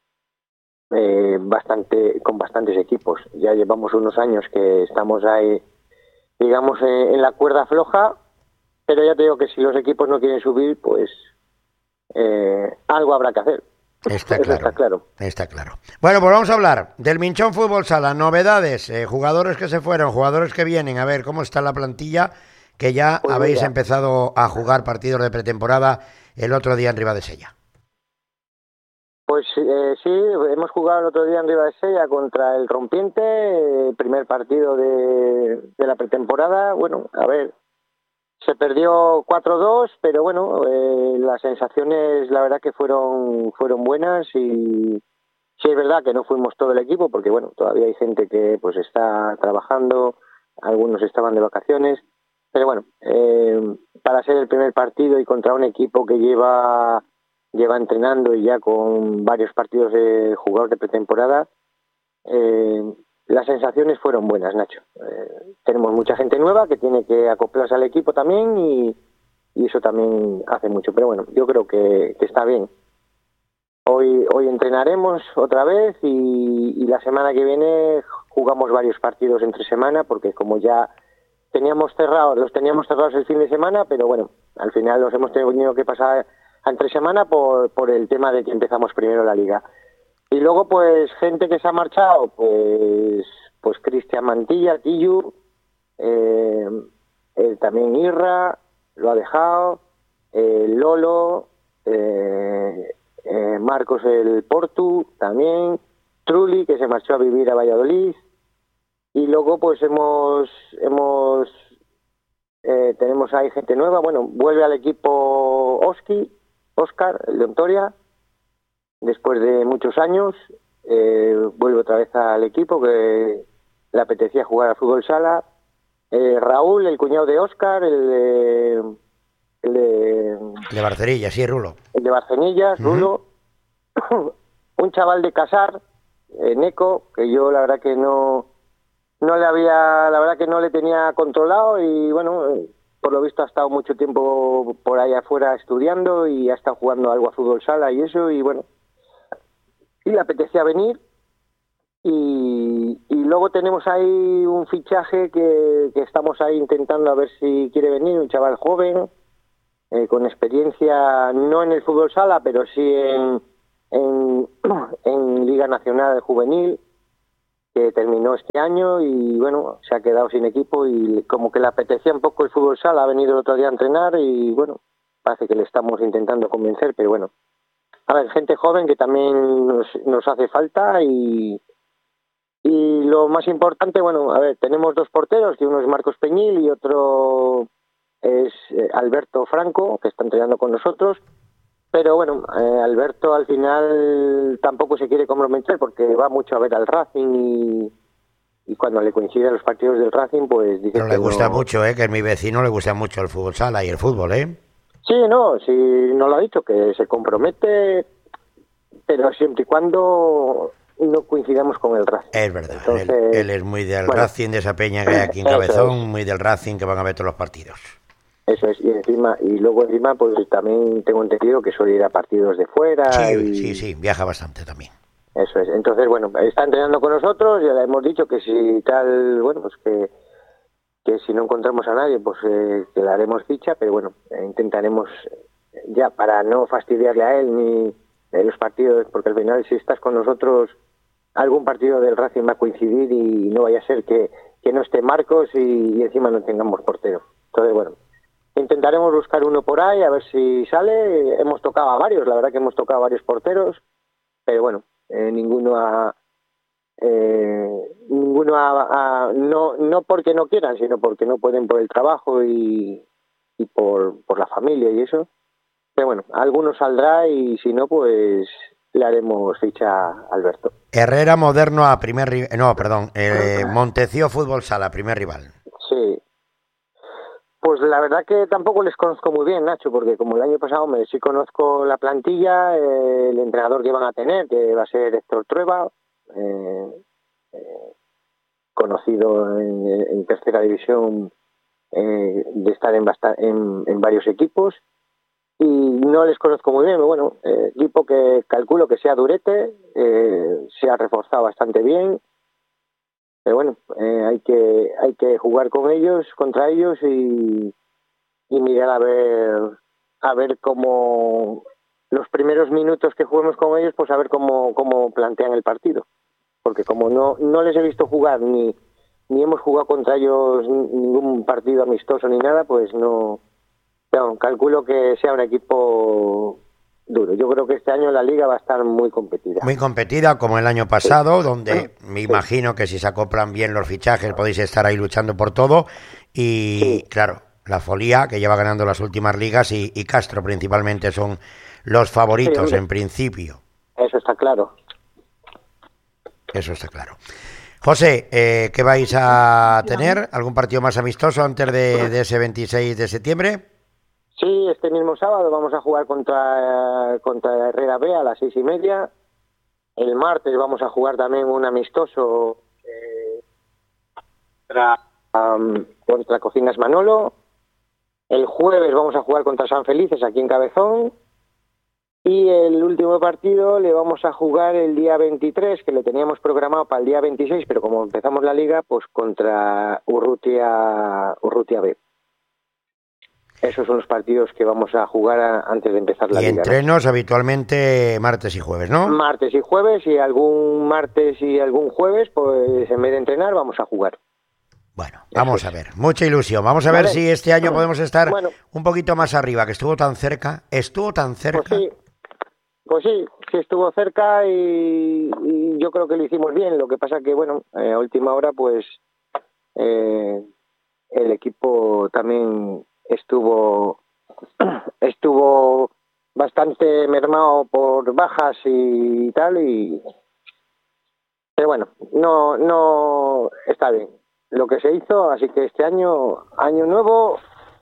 eh, bastante con bastantes equipos. Ya llevamos unos años que estamos ahí, digamos, eh, en la cuerda floja, pero ya te digo que si los equipos no quieren subir, pues eh, algo habrá que hacer. Está claro, está claro. Está claro. Bueno, pues vamos a hablar del Minchón Fútbol Sala, novedades, eh, jugadores que se fueron, jugadores que vienen, a ver cómo está la plantilla, que ya pues habéis mira. empezado a jugar partidos de pretemporada el otro día en Ribadesella. Pues eh, sí, hemos jugado el otro día en Ribadesella contra el Rompiente, el primer partido de, de la pretemporada. Bueno, a ver, se perdió cuatro dos, pero bueno, eh, las sensaciones la verdad que fueron fueron buenas y sí es verdad que no fuimos todo el equipo porque bueno, todavía hay gente que pues está trabajando, algunos estaban de vacaciones, pero bueno, eh, para ser el primer partido y contra un equipo que lleva lleva entrenando y ya con varios partidos de jugadores de pretemporada, eh, las sensaciones fueron buenas, Nacho. Eh, tenemos mucha gente nueva que tiene que acoplarse al equipo también y, y eso también hace mucho. Pero bueno, yo creo que, que está bien. Hoy hoy entrenaremos otra vez y, y la semana que viene jugamos varios partidos entre semana porque como ya teníamos cerrados, los teníamos cerrados el fin de semana, pero bueno, al final los hemos tenido que pasar a entre semana por, por el tema de que empezamos primero la liga. Y luego, pues, gente que se ha marchado, pues pues Cristian Mantilla, Tillu, eh, eh, también Irra, lo ha dejado, eh, Lolo, eh, eh, Marcos el Portu, también, Trulli, que se marchó a vivir a Valladolid, y luego, pues, hemos, hemos eh, tenemos ahí gente nueva, bueno, vuelve al equipo Oski, Óscar, el de Ontoria, después de muchos años, eh, vuelve otra vez al equipo que le apetecía jugar a fútbol sala. Eh, Raúl, el cuñado de Óscar, el de... El de, de Barcenillas, sí, Rulo. El de Barcenillas, uh-huh. Rulo. Un chaval de Casar, eh, Neco, que yo la verdad que no... No le había... La verdad que no le tenía controlado y bueno... Eh, por lo visto ha estado mucho tiempo por ahí afuera estudiando y ha estado jugando algo a fútbol sala y eso y bueno... Y le apetecía venir Y, y luego tenemos ahí un fichaje que, que estamos ahí intentando a ver si quiere venir, un chaval joven, eh, con experiencia no en el fútbol sala, pero sí en, en, en Liga Nacional Juvenil, que terminó este año y bueno, se ha quedado sin equipo y como que le apetecía un poco el fútbol sala, ha venido el otro día a entrenar y bueno, parece que le estamos intentando convencer, pero bueno, a ver, gente joven que también nos, nos hace falta y Y lo más importante, bueno, a ver, tenemos dos porteros, que uno es Marcos Peñil y otro es Alberto Franco, que está entrenando con nosotros. Pero bueno, eh, Alberto al final tampoco se quiere comprometer porque va mucho a ver al Racing y, y cuando le coinciden los partidos del Racing, pues dice Pero que le gusta no... mucho, ¿eh? Que a mi vecino le gusta mucho el fútbol sala y el fútbol, ¿eh? Sí, no, sí, no lo ha dicho, que se compromete, pero siempre y cuando no coincidamos con el Racing. Es verdad, Entonces, él, él es muy del bueno, Racing, de esa peña que hay aquí en Cabezón, muy del Racing que van a ver todos los partidos. Eso es, y encima, y luego encima, pues también tengo entendido que suele ir a partidos de fuera. Sí, y... sí, sí, viaja bastante también. Eso es, entonces, bueno, está entrenando con nosotros, ya le hemos dicho que si tal, bueno, pues que, que si no encontramos a nadie, pues eh, que le haremos ficha, pero bueno, eh, intentaremos ya para no fastidiarle a él ni en los partidos, porque al final si estás con nosotros, algún partido del Racing va a coincidir y no vaya a ser que, que no esté Marcos y, y encima no tengamos portero. Entonces, bueno, intentaremos buscar uno por ahí, a ver si sale. Hemos tocado a varios, la verdad que hemos tocado a varios porteros, pero bueno, eh, ninguno ha... Eh, ninguno ha, ha, no, no porque no quieran, sino porque no pueden por el trabajo y, y por, por la familia y eso. Pero bueno, alguno saldrá y si no, pues le haremos ficha a Alberto. Herrera Moderno a primer rival, no, perdón, eh, Montecío Fútbol Sala, primer rival. Sí. Pues la verdad que tampoco les conozco muy bien, Nacho, porque como el año pasado me sí conozco la plantilla, eh, el entrenador que van a tener, que va a ser Héctor Trueba, eh, eh, conocido en, en tercera división, eh, de estar en, en, en varios equipos. Y no les conozco muy bien, pero bueno, eh, equipo que calculo que sea durete, eh, se ha reforzado bastante bien, pero bueno, eh, hay que hay que jugar con ellos, contra ellos y, y mirar a ver a ver cómo los primeros minutos que juguemos con ellos, pues a ver cómo cómo plantean el partido, porque como no no les he visto jugar ni ni hemos jugado contra ellos ningún partido amistoso ni nada, pues no. No, calculo que sea un equipo duro. Yo creo que este año la liga va a estar muy competida. Muy competida, como el año pasado, sí. Donde me sí. imagino que si se acoplan bien los fichajes podéis estar ahí luchando por todo. Y sí. Claro, la Folía, que lleva ganando las últimas ligas, y, y Castro principalmente son los favoritos sí, en principio. Eso está claro. Eso está claro. José, eh, ¿qué vais a tener? ¿Algún partido más amistoso antes de, de ese veintiséis de septiembre? Sí, este mismo sábado vamos a jugar contra, contra Herrera B a las seis y media. El martes vamos a jugar también un amistoso eh, contra, um, contra Cocinas Manolo. El jueves vamos a jugar contra San Felices aquí en Cabezón. Y el último partido le vamos a jugar el día veintitrés, que lo teníamos programado para el día veintiséis, pero como empezamos la liga, pues contra Urrutia, Urrutia B. Esos son los partidos que vamos a jugar a, antes de empezar la y liga. Y entrenos, ¿no? Habitualmente martes y jueves, ¿no? Martes y jueves, y algún martes y algún jueves, pues en vez de entrenar vamos a jugar. Bueno, vamos a ver, mucha ilusión. Vamos a ver vale. si este año podemos estar bueno. un poquito más arriba, que estuvo tan cerca. Estuvo tan cerca. Pues sí, pues sí, sí estuvo cerca y, y yo creo que lo hicimos bien. Lo que pasa que, bueno, eh, a última hora, pues eh, el equipo también estuvo estuvo bastante mermado por bajas y tal, y pero bueno, no no está bien lo que se hizo, así que este año año nuevo,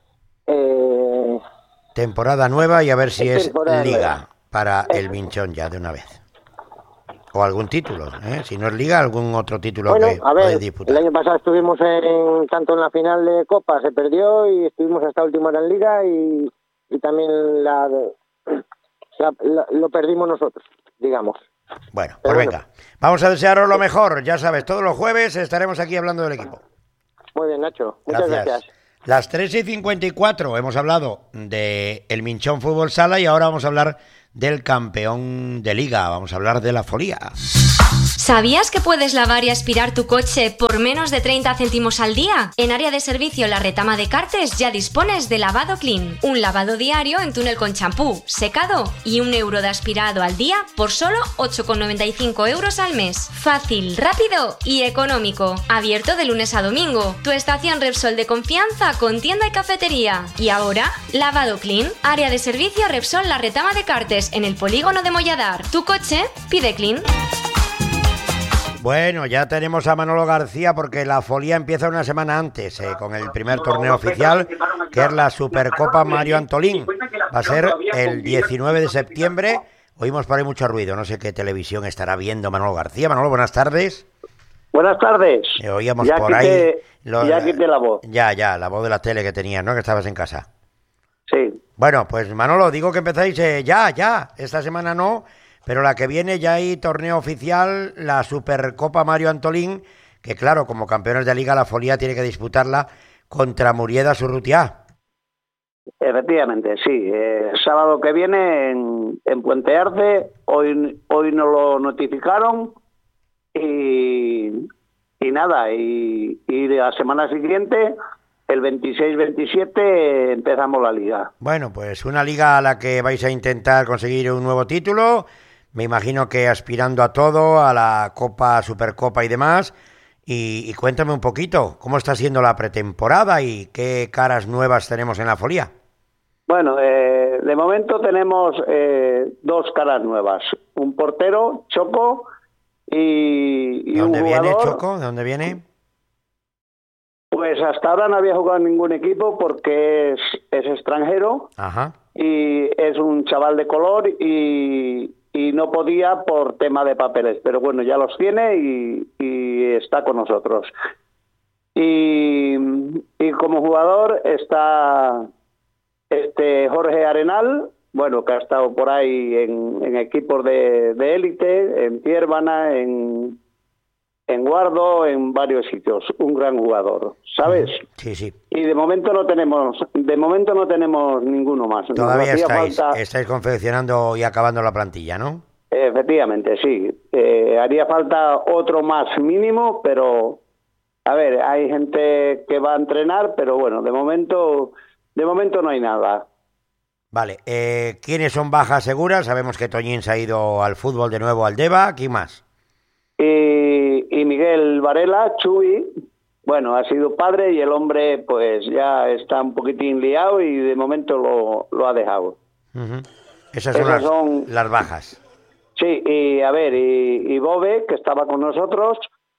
eh, temporada nueva, y a ver si es liga nueva para el Vinchón ya de una vez, o algún título, ¿eh? Si no es liga, algún otro título bueno, que a ver, podéis disputar. El año pasado estuvimos en, tanto en la final de Copa se perdió, y estuvimos hasta última hora en liga, y, y también la, la, la lo perdimos nosotros, digamos. Bueno, pues bueno. venga, vamos a desearos lo mejor, ya sabes, todos los jueves estaremos aquí hablando del equipo. Muy bien, Nacho, muchas gracias. gracias. Las tres y cincuenta y cuatro hemos hablado de el Minchón Fútbol Sala y ahora vamos a hablar del campeón de liga, vamos a hablar de la Folía. ¿Sabías que puedes lavar y aspirar tu coche por menos de treinta céntimos al día? En área de servicio La Retama de Cartes ya dispones de Lavado Clean, un lavado diario en túnel con champú, secado y un euro de aspirado al día por solo ocho con noventa y cinco euros al mes. Fácil, rápido y económico. Abierto de lunes a domingo. Tu estación Repsol de confianza con tienda y cafetería. Y ahora, Lavado Clean, área de servicio Repsol La Retama de Cartes en el polígono de Molladar. Tu coche pide Clean. Bueno, ya tenemos a Manolo García porque la Folía empieza una semana antes, eh, con el primer torneo oficial, que es la Supercopa Mario Antolín. Va a ser el diecinueve de septiembre. Oímos por ahí mucho ruido, no sé qué televisión estará viendo Manolo García. Manolo, buenas tardes. Buenas tardes. Eh, oíamos ya por ahí... Te, lo, ya quité la voz. Ya, ya, la voz de la tele que tenías, ¿no? Que estabas en casa. Sí. Bueno, pues Manolo, digo que empezáis eh, ya, ya. Esta semana no... Pero la que viene ya hay torneo oficial, la Supercopa Mario Antolín, que claro, como campeones de liga, la Folía tiene que disputarla contra Murieda Surrutiá. Efectivamente, sí. Eh, sábado que viene en, en Puente Arce, hoy, hoy nos lo notificaron y, y nada, y, y la semana siguiente, el veintiséis veintisiete, empezamos la liga. Bueno, pues una liga a la que vais a intentar conseguir un nuevo título. Me imagino que aspirando a todo, a la Copa, Supercopa y demás. Y, y cuéntame un poquito, ¿cómo está siendo la pretemporada y qué caras nuevas tenemos en la Folía? Bueno, eh, de momento tenemos eh, dos caras nuevas. Un portero, Choco, y, y ¿De dónde un viene jugador, Choco? ¿De dónde viene? Pues hasta ahora no había jugado en ningún equipo porque es, es extranjero. Ajá. Y es un chaval de color y... y no podía por tema de papeles, pero bueno, ya los tiene y, y está con nosotros. Y, y como jugador está este Jorge Arenal, bueno, que ha estado por ahí en, en equipos de, de élite, en Tiervana, en, en Guardo, en varios sitios, un gran jugador, ¿sabes? Sí, sí. Y de momento no tenemos, de momento no tenemos ninguno más. Todavía estáis, falta... estáis confeccionando y acabando la plantilla, ¿no? Efectivamente, sí. Eh, haría falta otro más mínimo, pero a ver, hay gente que va a entrenar, pero bueno, de momento, de momento no hay nada. Vale, eh, ¿quiénes son bajas seguras? Sabemos que Toñín se ha ido al fútbol de nuevo al Deva, ¿quién más? Y, y Miguel Varela, Chuy, bueno, ha sido padre y el hombre pues ya está un poquitín liado y de momento lo, lo ha dejado. Uh-huh. Esas son, Esas las, son las bajas. Sí, y a ver, y, y Bobe, que estaba con nosotros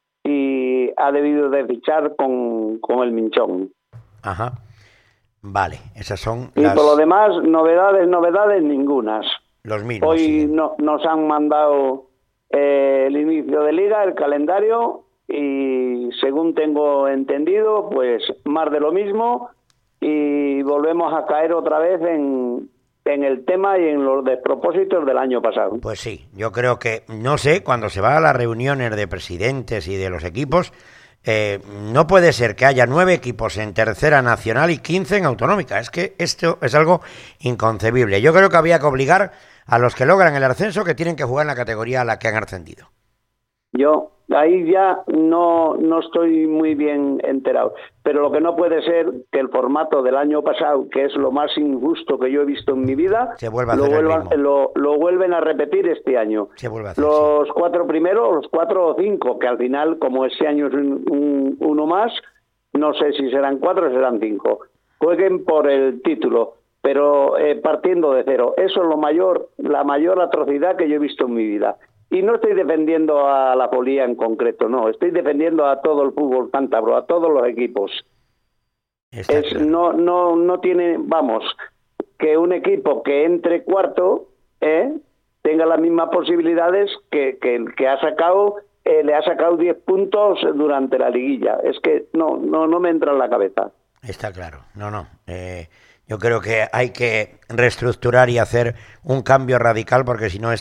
y ha debido de fichar con, con el Minchón. Ajá. Vale, esas son y las... por lo demás, novedades, novedades ningunas. Los mismos. Hoy sí. no, nos han mandado eh, el inicio de liga, el calendario, y según tengo entendido, pues más de lo mismo, y volvemos a caer otra vez en, en el tema y en los despropósitos del año pasado. Pues sí, yo creo que, no sé, cuando se va a las reuniones de presidentes y de los equipos, eh, no puede ser que haya nueve equipos en tercera nacional y quince en autonómica. Es que esto es algo inconcebible. Yo creo que había que obligar a los que logran el ascenso que tienen que jugar en la categoría a la que han ascendido. Yo ahí ya no, no estoy muy bien enterado, pero lo que no puede ser que el formato del año pasado, que es lo más injusto que yo he visto en mi vida, Se vuelva a lo, hacer el vuelvan, mismo. lo, lo vuelven a repetir este año. Se vuelve a hacer, los sí. cuatro primeros, los cuatro o cinco, que al final, como ese año es un, un, uno más, no sé si serán cuatro o serán cinco, jueguen por el título, pero eh, partiendo de cero. Eso es lo mayor, la mayor atrocidad que yo he visto en mi vida. Y no estoy defendiendo a la Folía en concreto, no, estoy defendiendo a todo el fútbol cántabro, a todos los equipos. Es, claro. no, no, no tiene, vamos, que un equipo que entre cuarto eh, tenga las mismas posibilidades que, que el que ha sacado, eh, le ha sacado diez puntos durante la liguilla. Es que no, no, no me entra en la cabeza. Está claro, no, no. Eh, yo creo que hay que reestructurar y hacer un cambio radical porque si no esto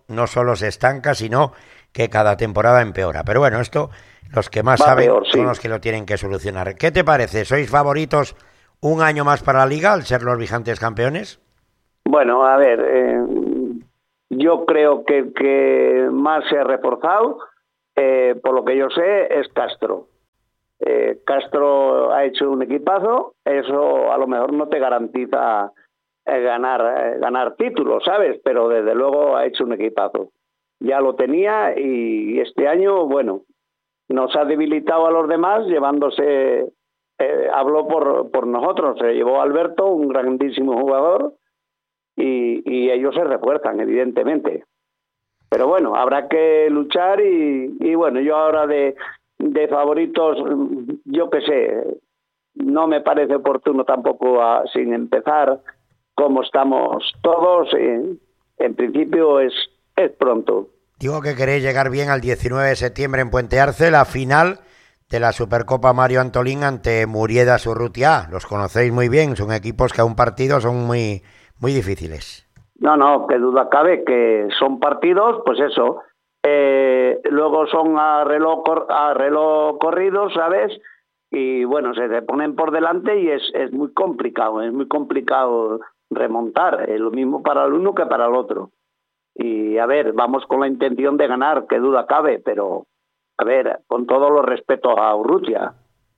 no solo se estanca, sino que cada temporada empeora. Pero bueno, esto los que más Va saben peor, sí. son los que lo tienen que solucionar. ¿Qué te parece? ¿Sois favoritos un año más para la Liga al ser los vigantes campeones? Bueno, a ver, eh, yo creo que el que más se ha reforzado, eh, por lo que yo sé, es Castro. Eh, Castro ha hecho un equipazo, eso a lo mejor no te garantiza eh, ganar, eh, ganar títulos, ¿sabes? Pero desde luego ha hecho un equipazo. Ya lo tenía y este año, bueno, nos ha debilitado a los demás llevándose, eh, habló por, por nosotros, se llevó a Alberto, un grandísimo jugador, y, y ellos se refuerzan, evidentemente. Pero bueno, habrá que luchar y, y bueno, yo ahora de, de favoritos, yo qué sé, no me parece oportuno tampoco a, sin empezar como estamos todos, eh, en principio es, es pronto. Digo que queréis llegar bien al diecinueve de septiembre en Puente Arce, la final de la Supercopa Mario Antolín ante Muriedas Urrutia. Los conocéis muy bien, son equipos que a un partido son muy, muy difíciles. No, no, qué duda cabe que son partidos, pues eso, eh, luego son a reloj, a reloj corrido, ¿sabes? Y bueno, se te ponen por delante y es, es muy complicado, es muy complicado remontar, es lo mismo para el uno que para el otro. Y a ver, vamos con la intención de ganar, qué duda cabe, pero a ver, con todos los respetos a Urrutia.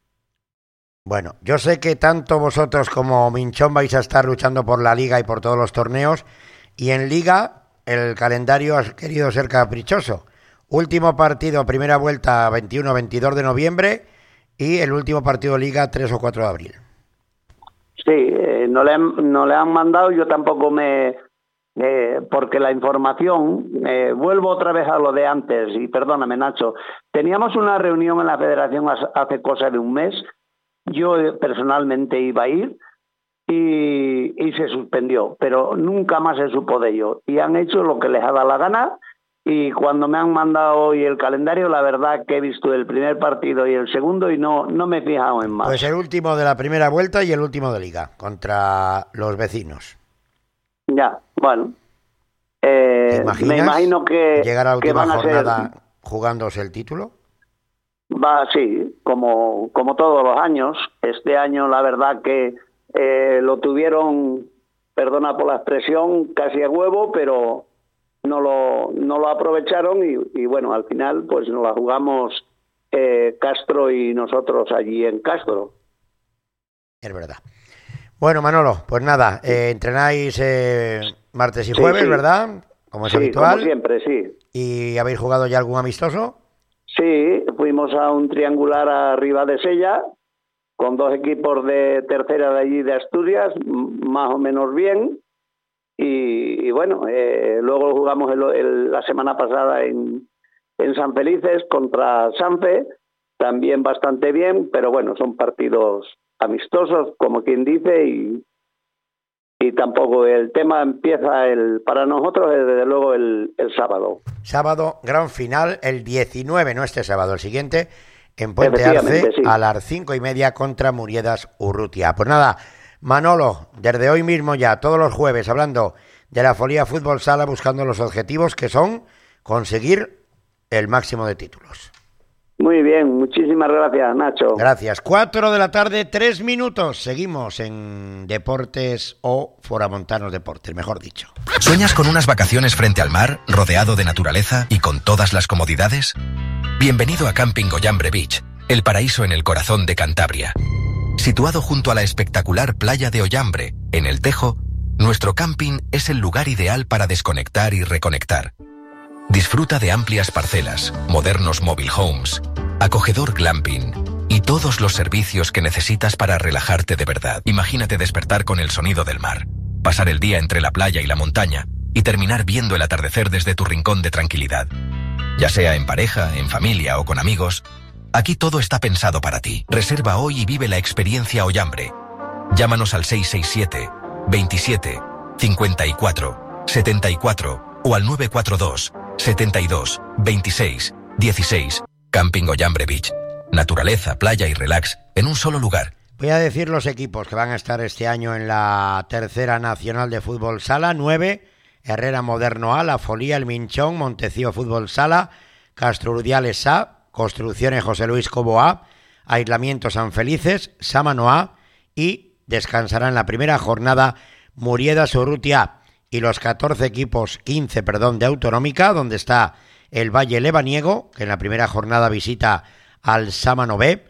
Bueno, yo sé que tanto vosotros como Minchón vais a estar luchando por la Liga y por todos los torneos, y en Liga el calendario ha querido ser caprichoso. Último partido, primera vuelta, veintiuno veintidós de noviembre, y el último partido de Liga, tres o cuatro de abril. Sí, eh, no, le han, no le han mandado, yo tampoco me... Eh, porque la información, eh, vuelvo otra vez a lo de antes, y perdóname Nacho, teníamos una reunión en la federación hace cosa de un mes, yo personalmente iba a ir y, y se suspendió, pero nunca más se supo de ello, y han hecho lo que les ha dado la gana, y cuando me han mandado hoy el calendario, la verdad que he visto el primer partido y el segundo y no, no me he fijado en más. Pues el último de la primera vuelta y el último de Liga, contra los vecinos. Ya, bueno. Eh, me imagino que llegar a la última que van a jornada ser, jugándose el título. Va, sí, como, como todos los años. Este año la verdad que eh, lo tuvieron, perdona por la expresión, casi a huevo, pero no lo, no lo aprovecharon y, y bueno, al final pues nos la jugamos eh, Castro y nosotros allí en Castro. Es verdad. Bueno, Manolo, pues nada, eh, entrenáis eh, martes y jueves, sí, sí. ¿verdad? Como es sí, habitual. Como siempre, sí. ¿Y habéis jugado ya algún amistoso? Sí, fuimos a un triangular arriba de Sella, con dos equipos de tercera de allí de Asturias, más o menos bien. Y, y bueno, eh, luego jugamos el, el, la semana pasada en, en San Felices contra Sanfe, también bastante bien, pero bueno, son partidos amistosos, como quien dice, y, y tampoco el tema empieza el para nosotros desde luego el, el sábado. Sábado, gran final, el diecinueve, no este sábado, el siguiente, en Puente Arce, sí. a las cinco y media contra Muriedas Urrutia. Pues nada, Manolo, desde hoy mismo ya, todos los jueves, hablando de la Folía Fútbol Sala, buscando los objetivos que son conseguir el máximo de títulos. Muy bien, muchísimas gracias, Nacho. Gracias. Cuatro de la tarde, tres minutos. Seguimos en Deportes o Foramontanos Deportes, mejor dicho. ¿Sueñas con unas vacaciones frente al mar, rodeado de naturaleza y con todas las comodidades? Bienvenido a Camping Ollambre Beach, el paraíso en el corazón de Cantabria. Situado junto a la espectacular playa de Ollambre, en el Tejo, nuestro camping es el lugar ideal para desconectar y reconectar. Disfruta de amplias parcelas, modernos mobile homes, acogedor glamping y todos los servicios que necesitas para relajarte de verdad. Imagínate despertar con el sonido del mar, pasar el día entre la playa y la montaña y terminar viendo el atardecer desde tu rincón de tranquilidad. Ya sea en pareja, en familia o con amigos, aquí todo está pensado para ti. Reserva hoy y vive la experiencia Ollambre. Llámanos al seis seis siete, veintisiete, cincuenta y cuatro, setenta y cuatro o al nueve cuatro dos, setenta y dos, veintiséis, dieciséis. Camping Ollambre Beach. Naturaleza, playa y relax en un solo lugar. Voy a decir los equipos que van a estar este año en la tercera nacional de fútbol sala. Nueve Herrera Moderno A, La Folía, El Minchón, Montecío Fútbol Sala, Castro Urdiales A, Construcciones José Luis Cobo A, Aislamiento San Felices, Sámano A y descansará en la primera jornada Murieda Urrutia y los catorce equipos, quince, perdón, de Autonómica, donde está el Valle Lebaniego, que en la primera jornada visita al Sámano B,